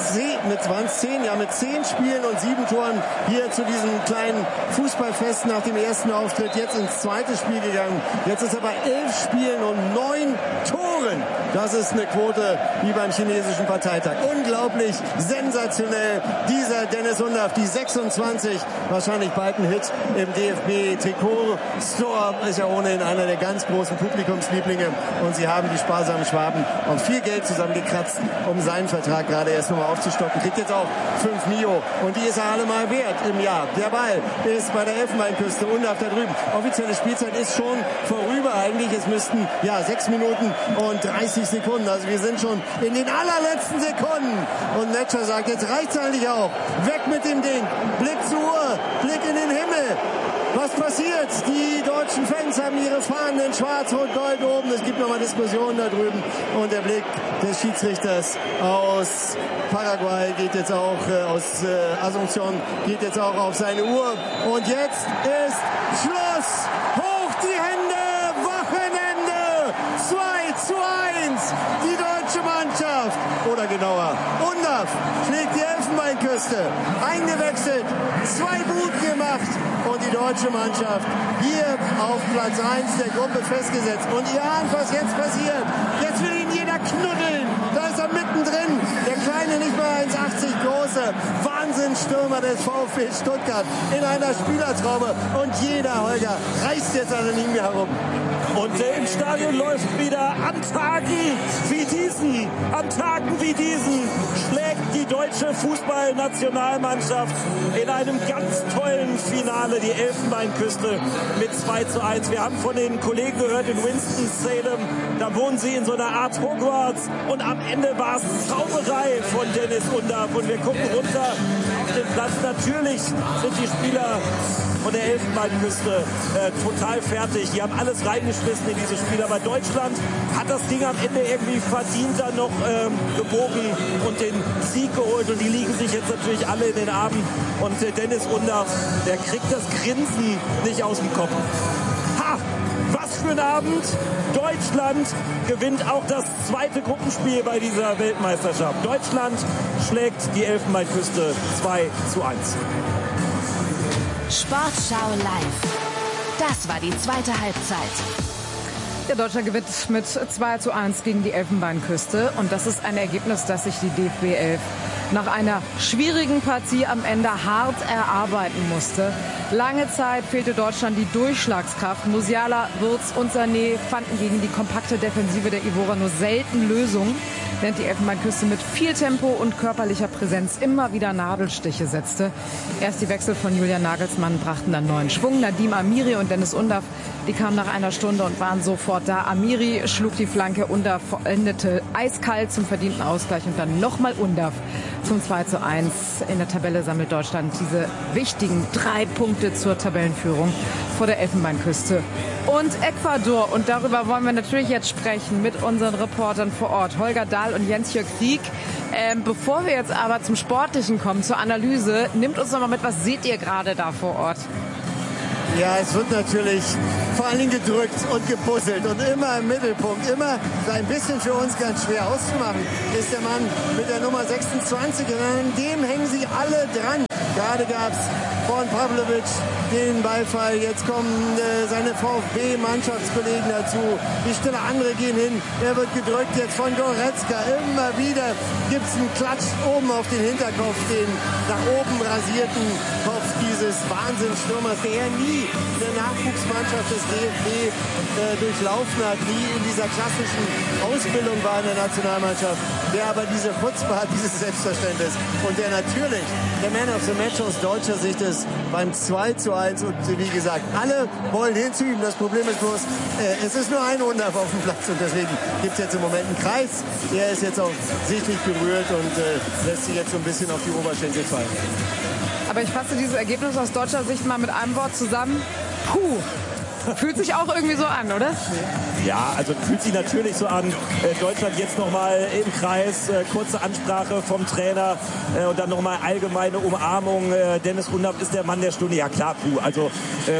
10 Spielen und 7 Toren hier zu diesem kleinen Fußballfest nach dem ersten Auftritt jetzt ins zweite Spiel gegangen. Jetzt ist er bei 11 Spielen und 9 Toren. Das ist eine Quote wie beim chinesischen Parteitag. Unglaublich, sensationell. Dieser Dennis Undaff, die 26, wahrscheinlich bald ein Hit im DFB-Trikot-Store. Ist ja ohnehin einer der ganz großen Publikumslieblinge. Und sie haben die sparsamen Schwaben auch viel Geld zusammengekratzt, um seinen Vertrag gerade erst nochmal aufzustocken. Kriegt jetzt auch 5 Mio. Und die ist er allemal wert im Jahr. Der Ball ist bei der Elfenbeinküste. Undaff da drüben. Offizielle Spielzeit ist schon vorüber eigentlich. Es müssten 6 Minuten und 30 Sekunden. Also wir sind schon in den allerletzten Sekunden. Und Metscher sagt, jetzt reicht's eigentlich auch. Weg mit dem Ding. Blick zur Uhr. Blick in den Himmel. Was passiert? Die deutschen Fans haben ihre Fahnen in Schwarz, Rot, Gold oben. Es gibt nochmal Diskussionen da drüben. Und der Blick des Schiedsrichters aus Paraguay geht jetzt auch, aus Asunción, geht jetzt auch auf seine Uhr. Und jetzt ist Schluss. Hoch die Hände. Wochenende. 2:1. Die deutsche Mannschaft. Oder genauer, Undaff schlägt die Elfenbeinküste. Eingewechselt. 2 Buden gemacht. Und die deutsche Mannschaft hier auf Platz 1 der Gruppe festgesetzt. Und ihr ahnt, was jetzt passiert. Jetzt will ihn jeder knuddeln. Da ist er mittendrin. Der kleine, nicht mal 1,80 große Wahnsinnsstürmer des VfB Stuttgart in einer Spielertraube. Und jeder, Holger, reißt jetzt an ihm herum. Und im Stadion läuft wieder an Tagen wie diesen schlägt die deutsche Fußballnationalmannschaft in einem ganz tollen Finale die Elfenbeinküste mit 2:1. Wir haben von den Kollegen gehört in Winston-Salem, da wohnen sie in so einer Art Hogwarts und am Ende war es Zauberei von Dennis Undaff und wir gucken runter auf den Platz. Natürlich sind die Spieler von der Elfenbeinküste total fertig. Die haben alles reingeschmissen in dieses Spiel. Aber Deutschland hat das Ding am Ende irgendwie verdient dann noch gebogen und den Sieg geholt. Und die liegen sich jetzt natürlich alle in den Armen. Und Dennis Undaff, der kriegt das Grinsen nicht aus dem Kopf. Ha! Was für ein Abend! Deutschland gewinnt auch das zweite Gruppenspiel bei dieser Weltmeisterschaft. Deutschland schlägt die Elfenbeinküste 2:1. Sportschau live. Das war die zweite Halbzeit. Ja, Deutschland gewinnt mit 2:1 gegen die Elfenbeinküste. Und das ist ein Ergebnis, das sich die DFB 11 nach einer schwierigen Partie am Ende hart erarbeiten musste. Lange Zeit fehlte Deutschland die Durchschlagskraft. Musiala, Wirtz und Sané fanden gegen die kompakte Defensive der Ivorer nur selten Lösungen, während die Elfenbeinküste mit viel Tempo und körperlicher Präsenz immer wieder Nadelstiche setzte. Erst die Wechsel von Julian Nagelsmann brachten dann neuen Schwung. Nadim Amiri und Dennis Undaff, die kamen nach einer Stunde und waren sofort da. Amiri schlug die Flanke, Undaff endete eiskalt zum verdienten Ausgleich und dann nochmal Undaff zum 2:1. In der Tabelle sammelt Deutschland diese wichtigen 3 Punkte zur Tabellenführung vor der Elfenbeinküste und Ecuador. Und darüber wollen wir natürlich jetzt sprechen mit unseren Reportern vor Ort, Holger Dahl und Jens-Jörg Rieck. Bevor wir jetzt aber zum Sportlichen kommen, zur Analyse, nimmt uns noch mal mit, was seht ihr gerade da vor Ort? Ja, es wird natürlich vor allen Dingen gedrückt und gepuzzelt und immer im Mittelpunkt, immer so ein bisschen für uns ganz schwer auszumachen, ist der Mann mit der Nummer 26 und an dem hängen sie alle dran. Gerade gab es von Pavlovic den Beifall, jetzt kommen seine VfB-Mannschaftskollegen dazu, die Stille andere gehen hin, er wird gedrückt jetzt von Goretzka, immer wieder gibt es einen Klatsch oben auf den Hinterkopf, den nach oben rasierten Kopf dieses Wahnsinnsstürmers, der nie in der Nachwuchsmannschaft des DFB durchlaufen hat, nie in dieser klassischen Ausbildung war in der Nationalmannschaft, der aber diese Chutzpe hat, dieses Selbstverständnis und der natürlich der Man of the Match aus deutscher Sicht ist beim 2:1 und wie gesagt, alle wollen hinzuüben. Das Problem ist bloß, es ist nur ein Undaff auf dem Platz und deswegen gibt es jetzt im Moment einen Kreis. Er ist jetzt auch sichtlich berührt und lässt sich jetzt so ein bisschen auf die Oberschenkel fallen. Aber ich fasse dieses Ergebnis aus deutscher Sicht mal mit einem Wort zusammen. Puh. Fühlt sich auch irgendwie so an, oder? Ja, also fühlt sich natürlich so an. Deutschland jetzt nochmal im Kreis, kurze Ansprache vom Trainer und dann nochmal allgemeine Umarmung. Dennis Undaff ist der Mann der Stunde. Ja klar, also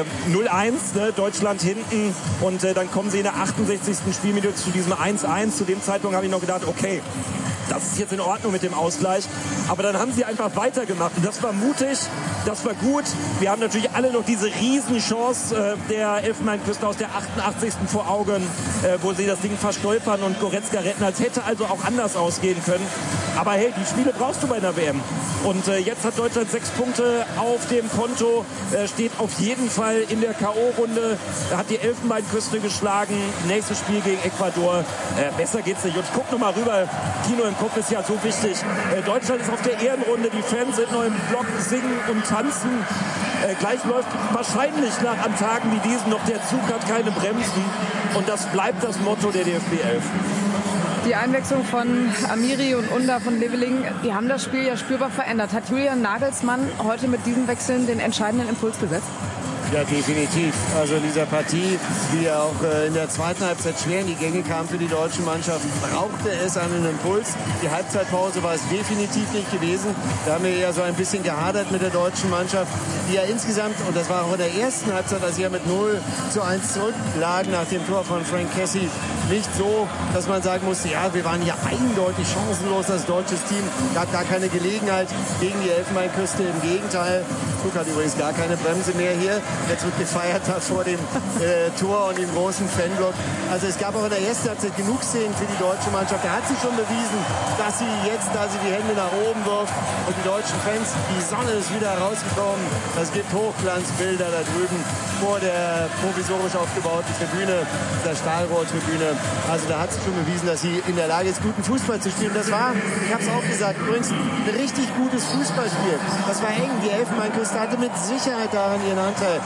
0:1, ne, Deutschland hinten und dann kommen sie in der 68. Spielminute zu diesem 1:1. Zu dem Zeitpunkt habe ich noch gedacht, okay, das ist jetzt in Ordnung mit dem Ausgleich. Aber dann haben sie einfach weitergemacht. Und das war mutig, das war gut. Wir haben natürlich alle noch diese Riesenchance der Elfenbeinküste aus der 88. vor Augen, wo sie das Ding verstolpern und Goretzka retten. Als hätte also auch anders ausgehen können. Aber hey, die Spiele brauchst du bei einer WM. Und jetzt hat Deutschland 6 Punkte auf dem Konto, steht auf jeden Fall in der K.O.-Runde, hat die Elfenbeinküste geschlagen. Nächstes Spiel gegen Ecuador. Besser geht's nicht. Und ich guck nochmal rüber. Kino im Kopf ist ja so wichtig. Deutschland ist auf der Ehrenrunde. Die Fans sind noch im Block, singen und tanzen. Gleich läuft wahrscheinlich an Tagen wie diesen noch der Zug hat keine Bremsen. Und das bleibt das Motto der DFB 11. Die Einwechslung von Amiri und Undaff von Leveling, die haben das Spiel ja spürbar verändert. Hat Julian Nagelsmann heute mit diesen Wechseln den entscheidenden Impuls gesetzt? Ja, definitiv. Also in dieser Partie, die ja auch in der zweiten Halbzeit schwer in die Gänge kam für die deutsche Mannschaft, brauchte es einen Impuls. Die Halbzeitpause war es definitiv nicht gewesen. Da haben wir ja so ein bisschen gehadert mit der deutschen Mannschaft, die ja insgesamt, und das war auch in der ersten Halbzeit, als sie ja mit 0:1 zurücklagen nach dem Tor von Frank Kessie, nicht so, dass man sagen musste, ja, wir waren ja eindeutig chancenlos als deutsches Team, gab gar keine Gelegenheit gegen die Elfenbeinküste. Im Gegenteil, Zug hat übrigens gar keine Bremse mehr hier. Jetzt wird gefeiert vor dem Tor und dem großen Fanblock. Also es gab auch in der ersten Halbzeit genug Szenen für die deutsche Mannschaft. Da hat sie schon bewiesen, dass sie jetzt, da sie die Hände nach oben wirft und die deutschen Fans, die Sonne ist wieder rausgekommen. Es gibt Hochglanzbilder da drüben vor der provisorisch aufgebauten Tribüne, der Stahlrohrtribüne. Also da hat sie schon bewiesen, dass sie in der Lage ist, guten Fußball zu spielen. Das war, ich habe es auch gesagt, übrigens ein richtig gutes Fußballspiel. Das war eng. Die Elfenbeinküste hatte mit Sicherheit daran ihren Anteil.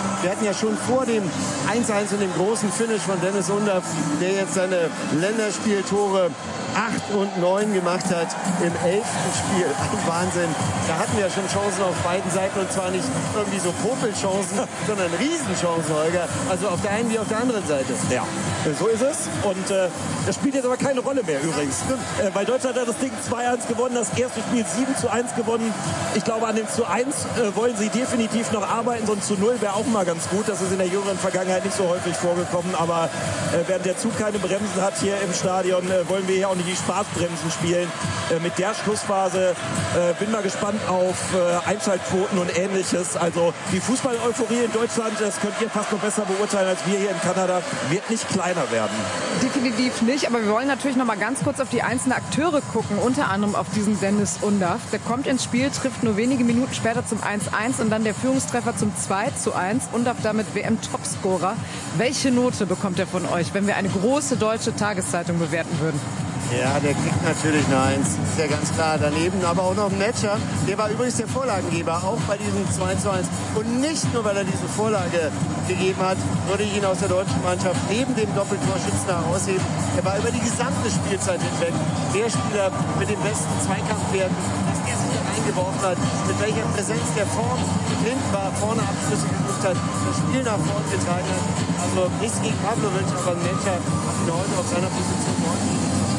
Wir hatten ja schon vor dem 1-1 und dem großen Finish von Dennis Undaff, der jetzt seine Länderspieltore 8 und 9 gemacht hat im 11. Spiel. Ein Wahnsinn. Da hatten wir ja schon Chancen auf beiden Seiten und zwar nicht irgendwie so Popelchancen, sondern Riesenchancen, Holger. Also auf der einen wie auf der anderen Seite. Ja, so ist es. Und das spielt jetzt aber keine Rolle mehr übrigens. Weil Deutschland hat das Ding 2-1 gewonnen, das erste Spiel 7-1 gewonnen. Ich glaube, an dem 2-1 wollen sie definitiv noch arbeiten, so ein 0 wäre auch mal ganz gut. Das ist in der jüngeren Vergangenheit nicht so häufig vorgekommen. Aber während der Zug keine Bremsen hat hier im Stadion, wollen wir hier auch nicht die Spaßbremsen spielen. Mit der Schlussphase bin mal gespannt auf Einschaltquoten und Ähnliches. Also die Fußball-Euphorie in Deutschland, das könnt ihr fast noch besser beurteilen als wir hier in Kanada, wird nicht kleiner werden. Definitiv nicht, aber wir wollen natürlich noch mal ganz kurz auf die einzelnen Akteure gucken, unter anderem auf diesen Dennis Undaff. Der kommt ins Spiel, trifft nur wenige Minuten später zum 1-1 und dann der Führungstreffer zum 2-1. Undaff damit WM-Topscorer. Welche Note bekommt er von euch, wenn wir eine große deutsche Tageszeitung bewerten würden? Ja, der kriegt natürlich eine 1, ist ja ganz klar. Daneben aber auch noch ein Matcher, der war übrigens der Vorlagengeber, auch bei diesem 2-1. Und nicht nur, weil er diese Vorlage gegeben hat, würde ich ihn aus der deutschen Mannschaft neben dem Doppeltorschützen herausheben. Er war über die gesamte Spielzeit hinweg der Spieler mit den besten Zweikampfwerten, dass er sich da reingeworfen hat, mit welcher Präsenz der vorn hinten war, vorne Abschlüsse gesucht hat, das Spiel nach vorn getragen hat. Also nichts gegen Pavlovic, aber ein Matcher hat ihn heute auf seiner Position ordentlich.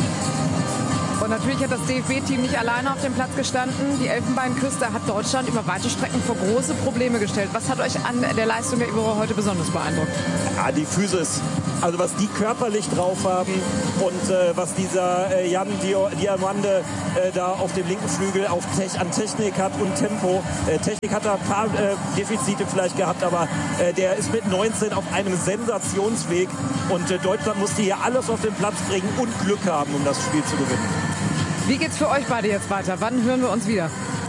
Und natürlich hat das DFB-Team nicht alleine auf dem Platz gestanden. Die Elfenbeinküste hat Deutschland über weite Strecken vor große Probleme gestellt. Was hat euch an der Leistung der Iberer heute besonders beeindruckt? Ja, die Physis. Also was die körperlich drauf haben und was dieser Jan Diamande da auf dem linken Flügel an Technik hat und Tempo. Technik hat da ein paar Defizite vielleicht gehabt, aber der ist mit 19 auf einem Sensationsweg. Und Deutschland musste hier alles auf den Platz bringen und Glück haben, um das Spiel zu gewinnen. Wie geht's für euch beide jetzt weiter? Wann hören wir uns wieder?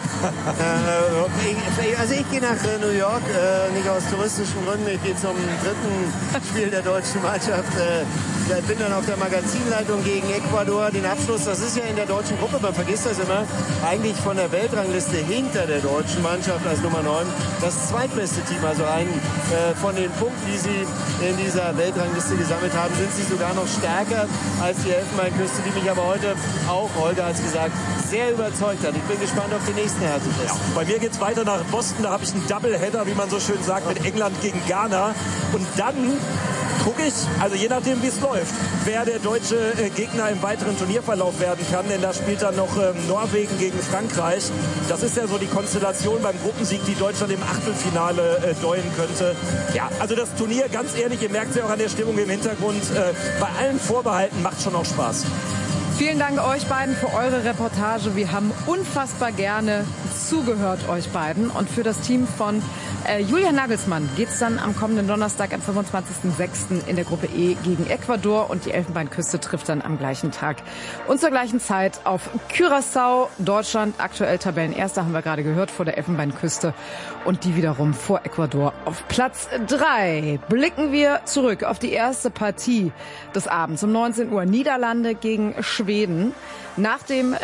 Also ich gehe nach New York, nicht aus touristischen Gründen. Ich gehe zum dritten Spiel der deutschen Mannschaft. Ich bin dann auf der Magazinleitung gegen Ecuador. Den Abschluss, das ist ja in der deutschen Gruppe, man vergisst das immer, eigentlich von der Weltrangliste hinter der deutschen Mannschaft als Nummer 9. Das zweitbeste Team, also von den Punkten, die sie in dieser Weltrangliste gesammelt haben, sind sie sogar noch stärker als die Elfenbeinküste, die mich aber heute auch, Holger hat es gesagt, sehr überzeugt hat. Ich bin gespannt auf den nächsten Härtetest. Ja, bei mir geht's weiter nach Boston, da habe ich einen Doubleheader, wie man so schön sagt, mit England gegen Ghana. Und dann gucke ich, also je nachdem wie es läuft, wer der deutsche Gegner im weiteren Turnierverlauf werden kann, denn da spielt dann noch Norwegen gegen Frankreich. Das ist ja so die Konstellation beim Gruppensieg, die Deutschland im Achtelfinale deuten könnte. Ja, also das Turnier, ganz ehrlich, ihr merkt es ja auch an der Stimmung im Hintergrund, bei allen Vorbehalten macht schon auch Spaß. Vielen Dank euch beiden für eure Reportage. Wir haben unfassbar gerne zugehört, euch beiden. Und für das Team von Julian Nagelsmann geht es dann am kommenden Donnerstag, am 25.06. in der Gruppe E gegen Ecuador. Und die Elfenbeinküste trifft dann am gleichen Tag und zur gleichen Zeit auf Curaçao. Deutschland aktuell Tabellenerster, haben wir gerade gehört, vor der Elfenbeinküste. Und die wiederum vor Ecuador auf Platz 3. Blicken wir zurück auf die erste Partie des Abends um 19 Uhr. Niederlande gegen Schweden. Nach dem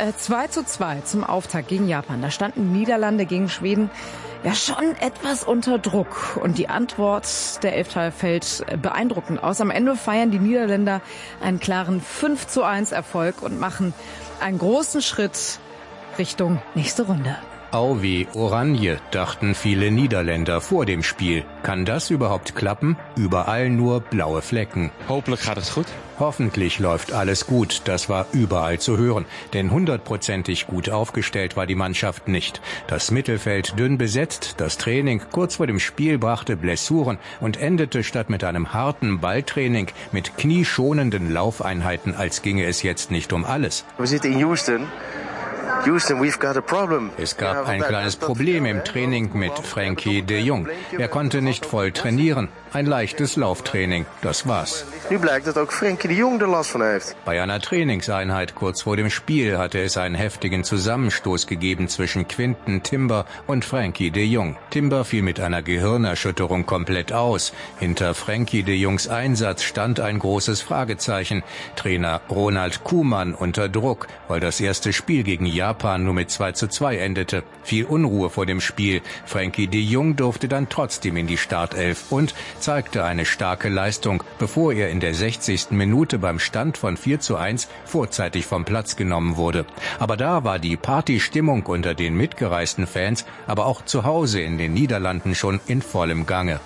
2:2 zum Auftakt gegen Japan, da standen Niederlande gegen Schweden ja schon etwas unter Druck. Und die Antwort der Elftal fällt beeindruckend aus. Am Ende feiern die Niederländer einen klaren 5:1 Erfolg und machen einen großen Schritt Richtung nächste Runde. Au wie Oranje, dachten viele Niederländer vor dem Spiel. Kann das überhaupt klappen? Überall nur blaue Flecken. Hopelijk gaat het goed. Hoffentlich läuft alles gut, das war überall zu hören. Denn 100%ig gut aufgestellt war die Mannschaft nicht. Das Mittelfeld dünn besetzt, das Training kurz vor dem Spiel brachte Blessuren und endete statt mit einem harten Balltraining mit knieschonenden Laufeinheiten, als ginge es jetzt nicht um alles. Wir sind in Houston. Houston, we've got a problem. Es gab ein kleines Problem im Training mit Frenkie de Jong. Er konnte nicht voll trainieren. Ein leichtes Lauftraining, das war's. Nu blijkt dat ook Frenkie de Jong er last van heeft. Bei einer Trainingseinheit kurz vor dem Spiel hatte es einen heftigen Zusammenstoß gegeben zwischen Quinton Timber und Frenkie de Jong. Timber fiel mit einer Gehirnerschütterung komplett aus. Hinter Frenkie de Jongs Einsatz stand ein großes Fragezeichen. Trainer Ronald Koeman unter Druck, weil das erste Spiel gegen Japan Japan nur mit 2:2 endete. Viel Unruhe vor dem Spiel. Frenkie de Jong durfte dann trotzdem in die Startelf und zeigte eine starke Leistung, bevor er in der 60. Minute beim Stand von 4:1 vorzeitig vom Platz genommen wurde. Aber da war die Partystimmung unter den mitgereisten Fans, aber auch zu Hause in den Niederlanden schon in vollem Gange.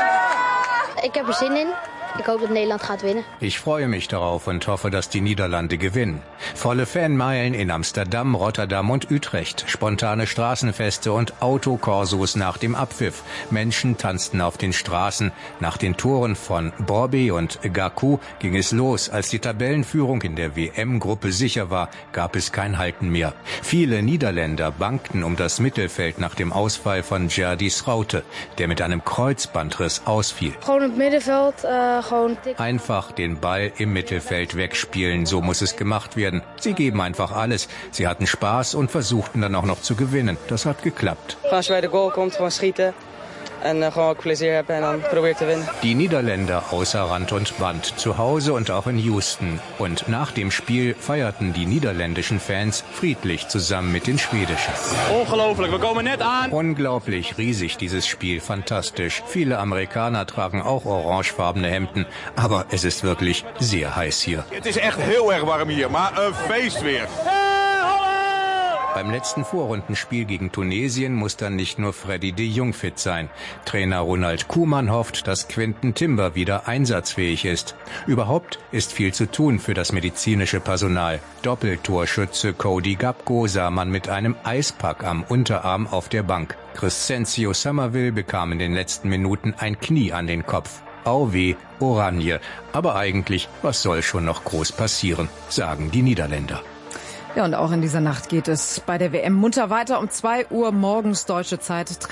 Ich habe Zin in. Ich hoffe, dass Nederland gaat winnen. Ich freue mich darauf und hoffe, dass die Niederlande gewinnen. Volle Fanmeilen in Amsterdam, Rotterdam und Utrecht. Spontane Straßenfeste und Autokorsos nach dem Abpfiff. Menschen tanzten auf den Straßen. Nach den Toren von Brobbey und Gaku ging es los. Als die Tabellenführung in der WM-Gruppe sicher war, gab es kein Halten mehr. Viele Niederländer bangten um das Mittelfeld nach dem Ausfall von Gerdy Schouten, der mit einem Kreuzbandriss ausfiel. Gewoon het middenveld. Einfach den Ball im Mittelfeld wegspielen, so muss es gemacht werden. Sie geben einfach alles. Sie hatten Spaß und versuchten dann auch noch zu gewinnen. Das hat geklappt. Als je bij de goal komt, gewoon schieten. En gewoon ook plezier hebben en dan proberen te winnen. Die Niederländer außer Rand und Band, zu Hause und auch in Houston. Und nach dem Spiel feierten die niederländischen Fans friedlich zusammen mit den schwedischen. Ongelooflijk, wir kommen net aan. Unglaublich riesig dieses Spiel, fantastisch. Viele Amerikaner tragen auch orangefarbene Hemden, aber es ist wirklich sehr heiß hier. Het is echt heel erg warm hier, maar een feest weer. Beim letzten Vorrundenspiel gegen Tunesien muss dann nicht nur Freddy de Jong fit sein. Trainer Ronald Koeman hofft, dass Quinten Timber wieder einsatzfähig ist. Überhaupt ist viel zu tun für das medizinische Personal. Doppeltorschütze Cody Gakpo sah man mit einem Eispack am Unterarm auf der Bank. Crescencio Summerville bekam in den letzten Minuten ein Knie an den Kopf. Auweh, Oranje. Aber eigentlich, was soll schon noch groß passieren, sagen die Niederländer. Ja, und auch in dieser Nacht geht es bei der WM munter weiter. Um 2 Uhr morgens deutsche Zeit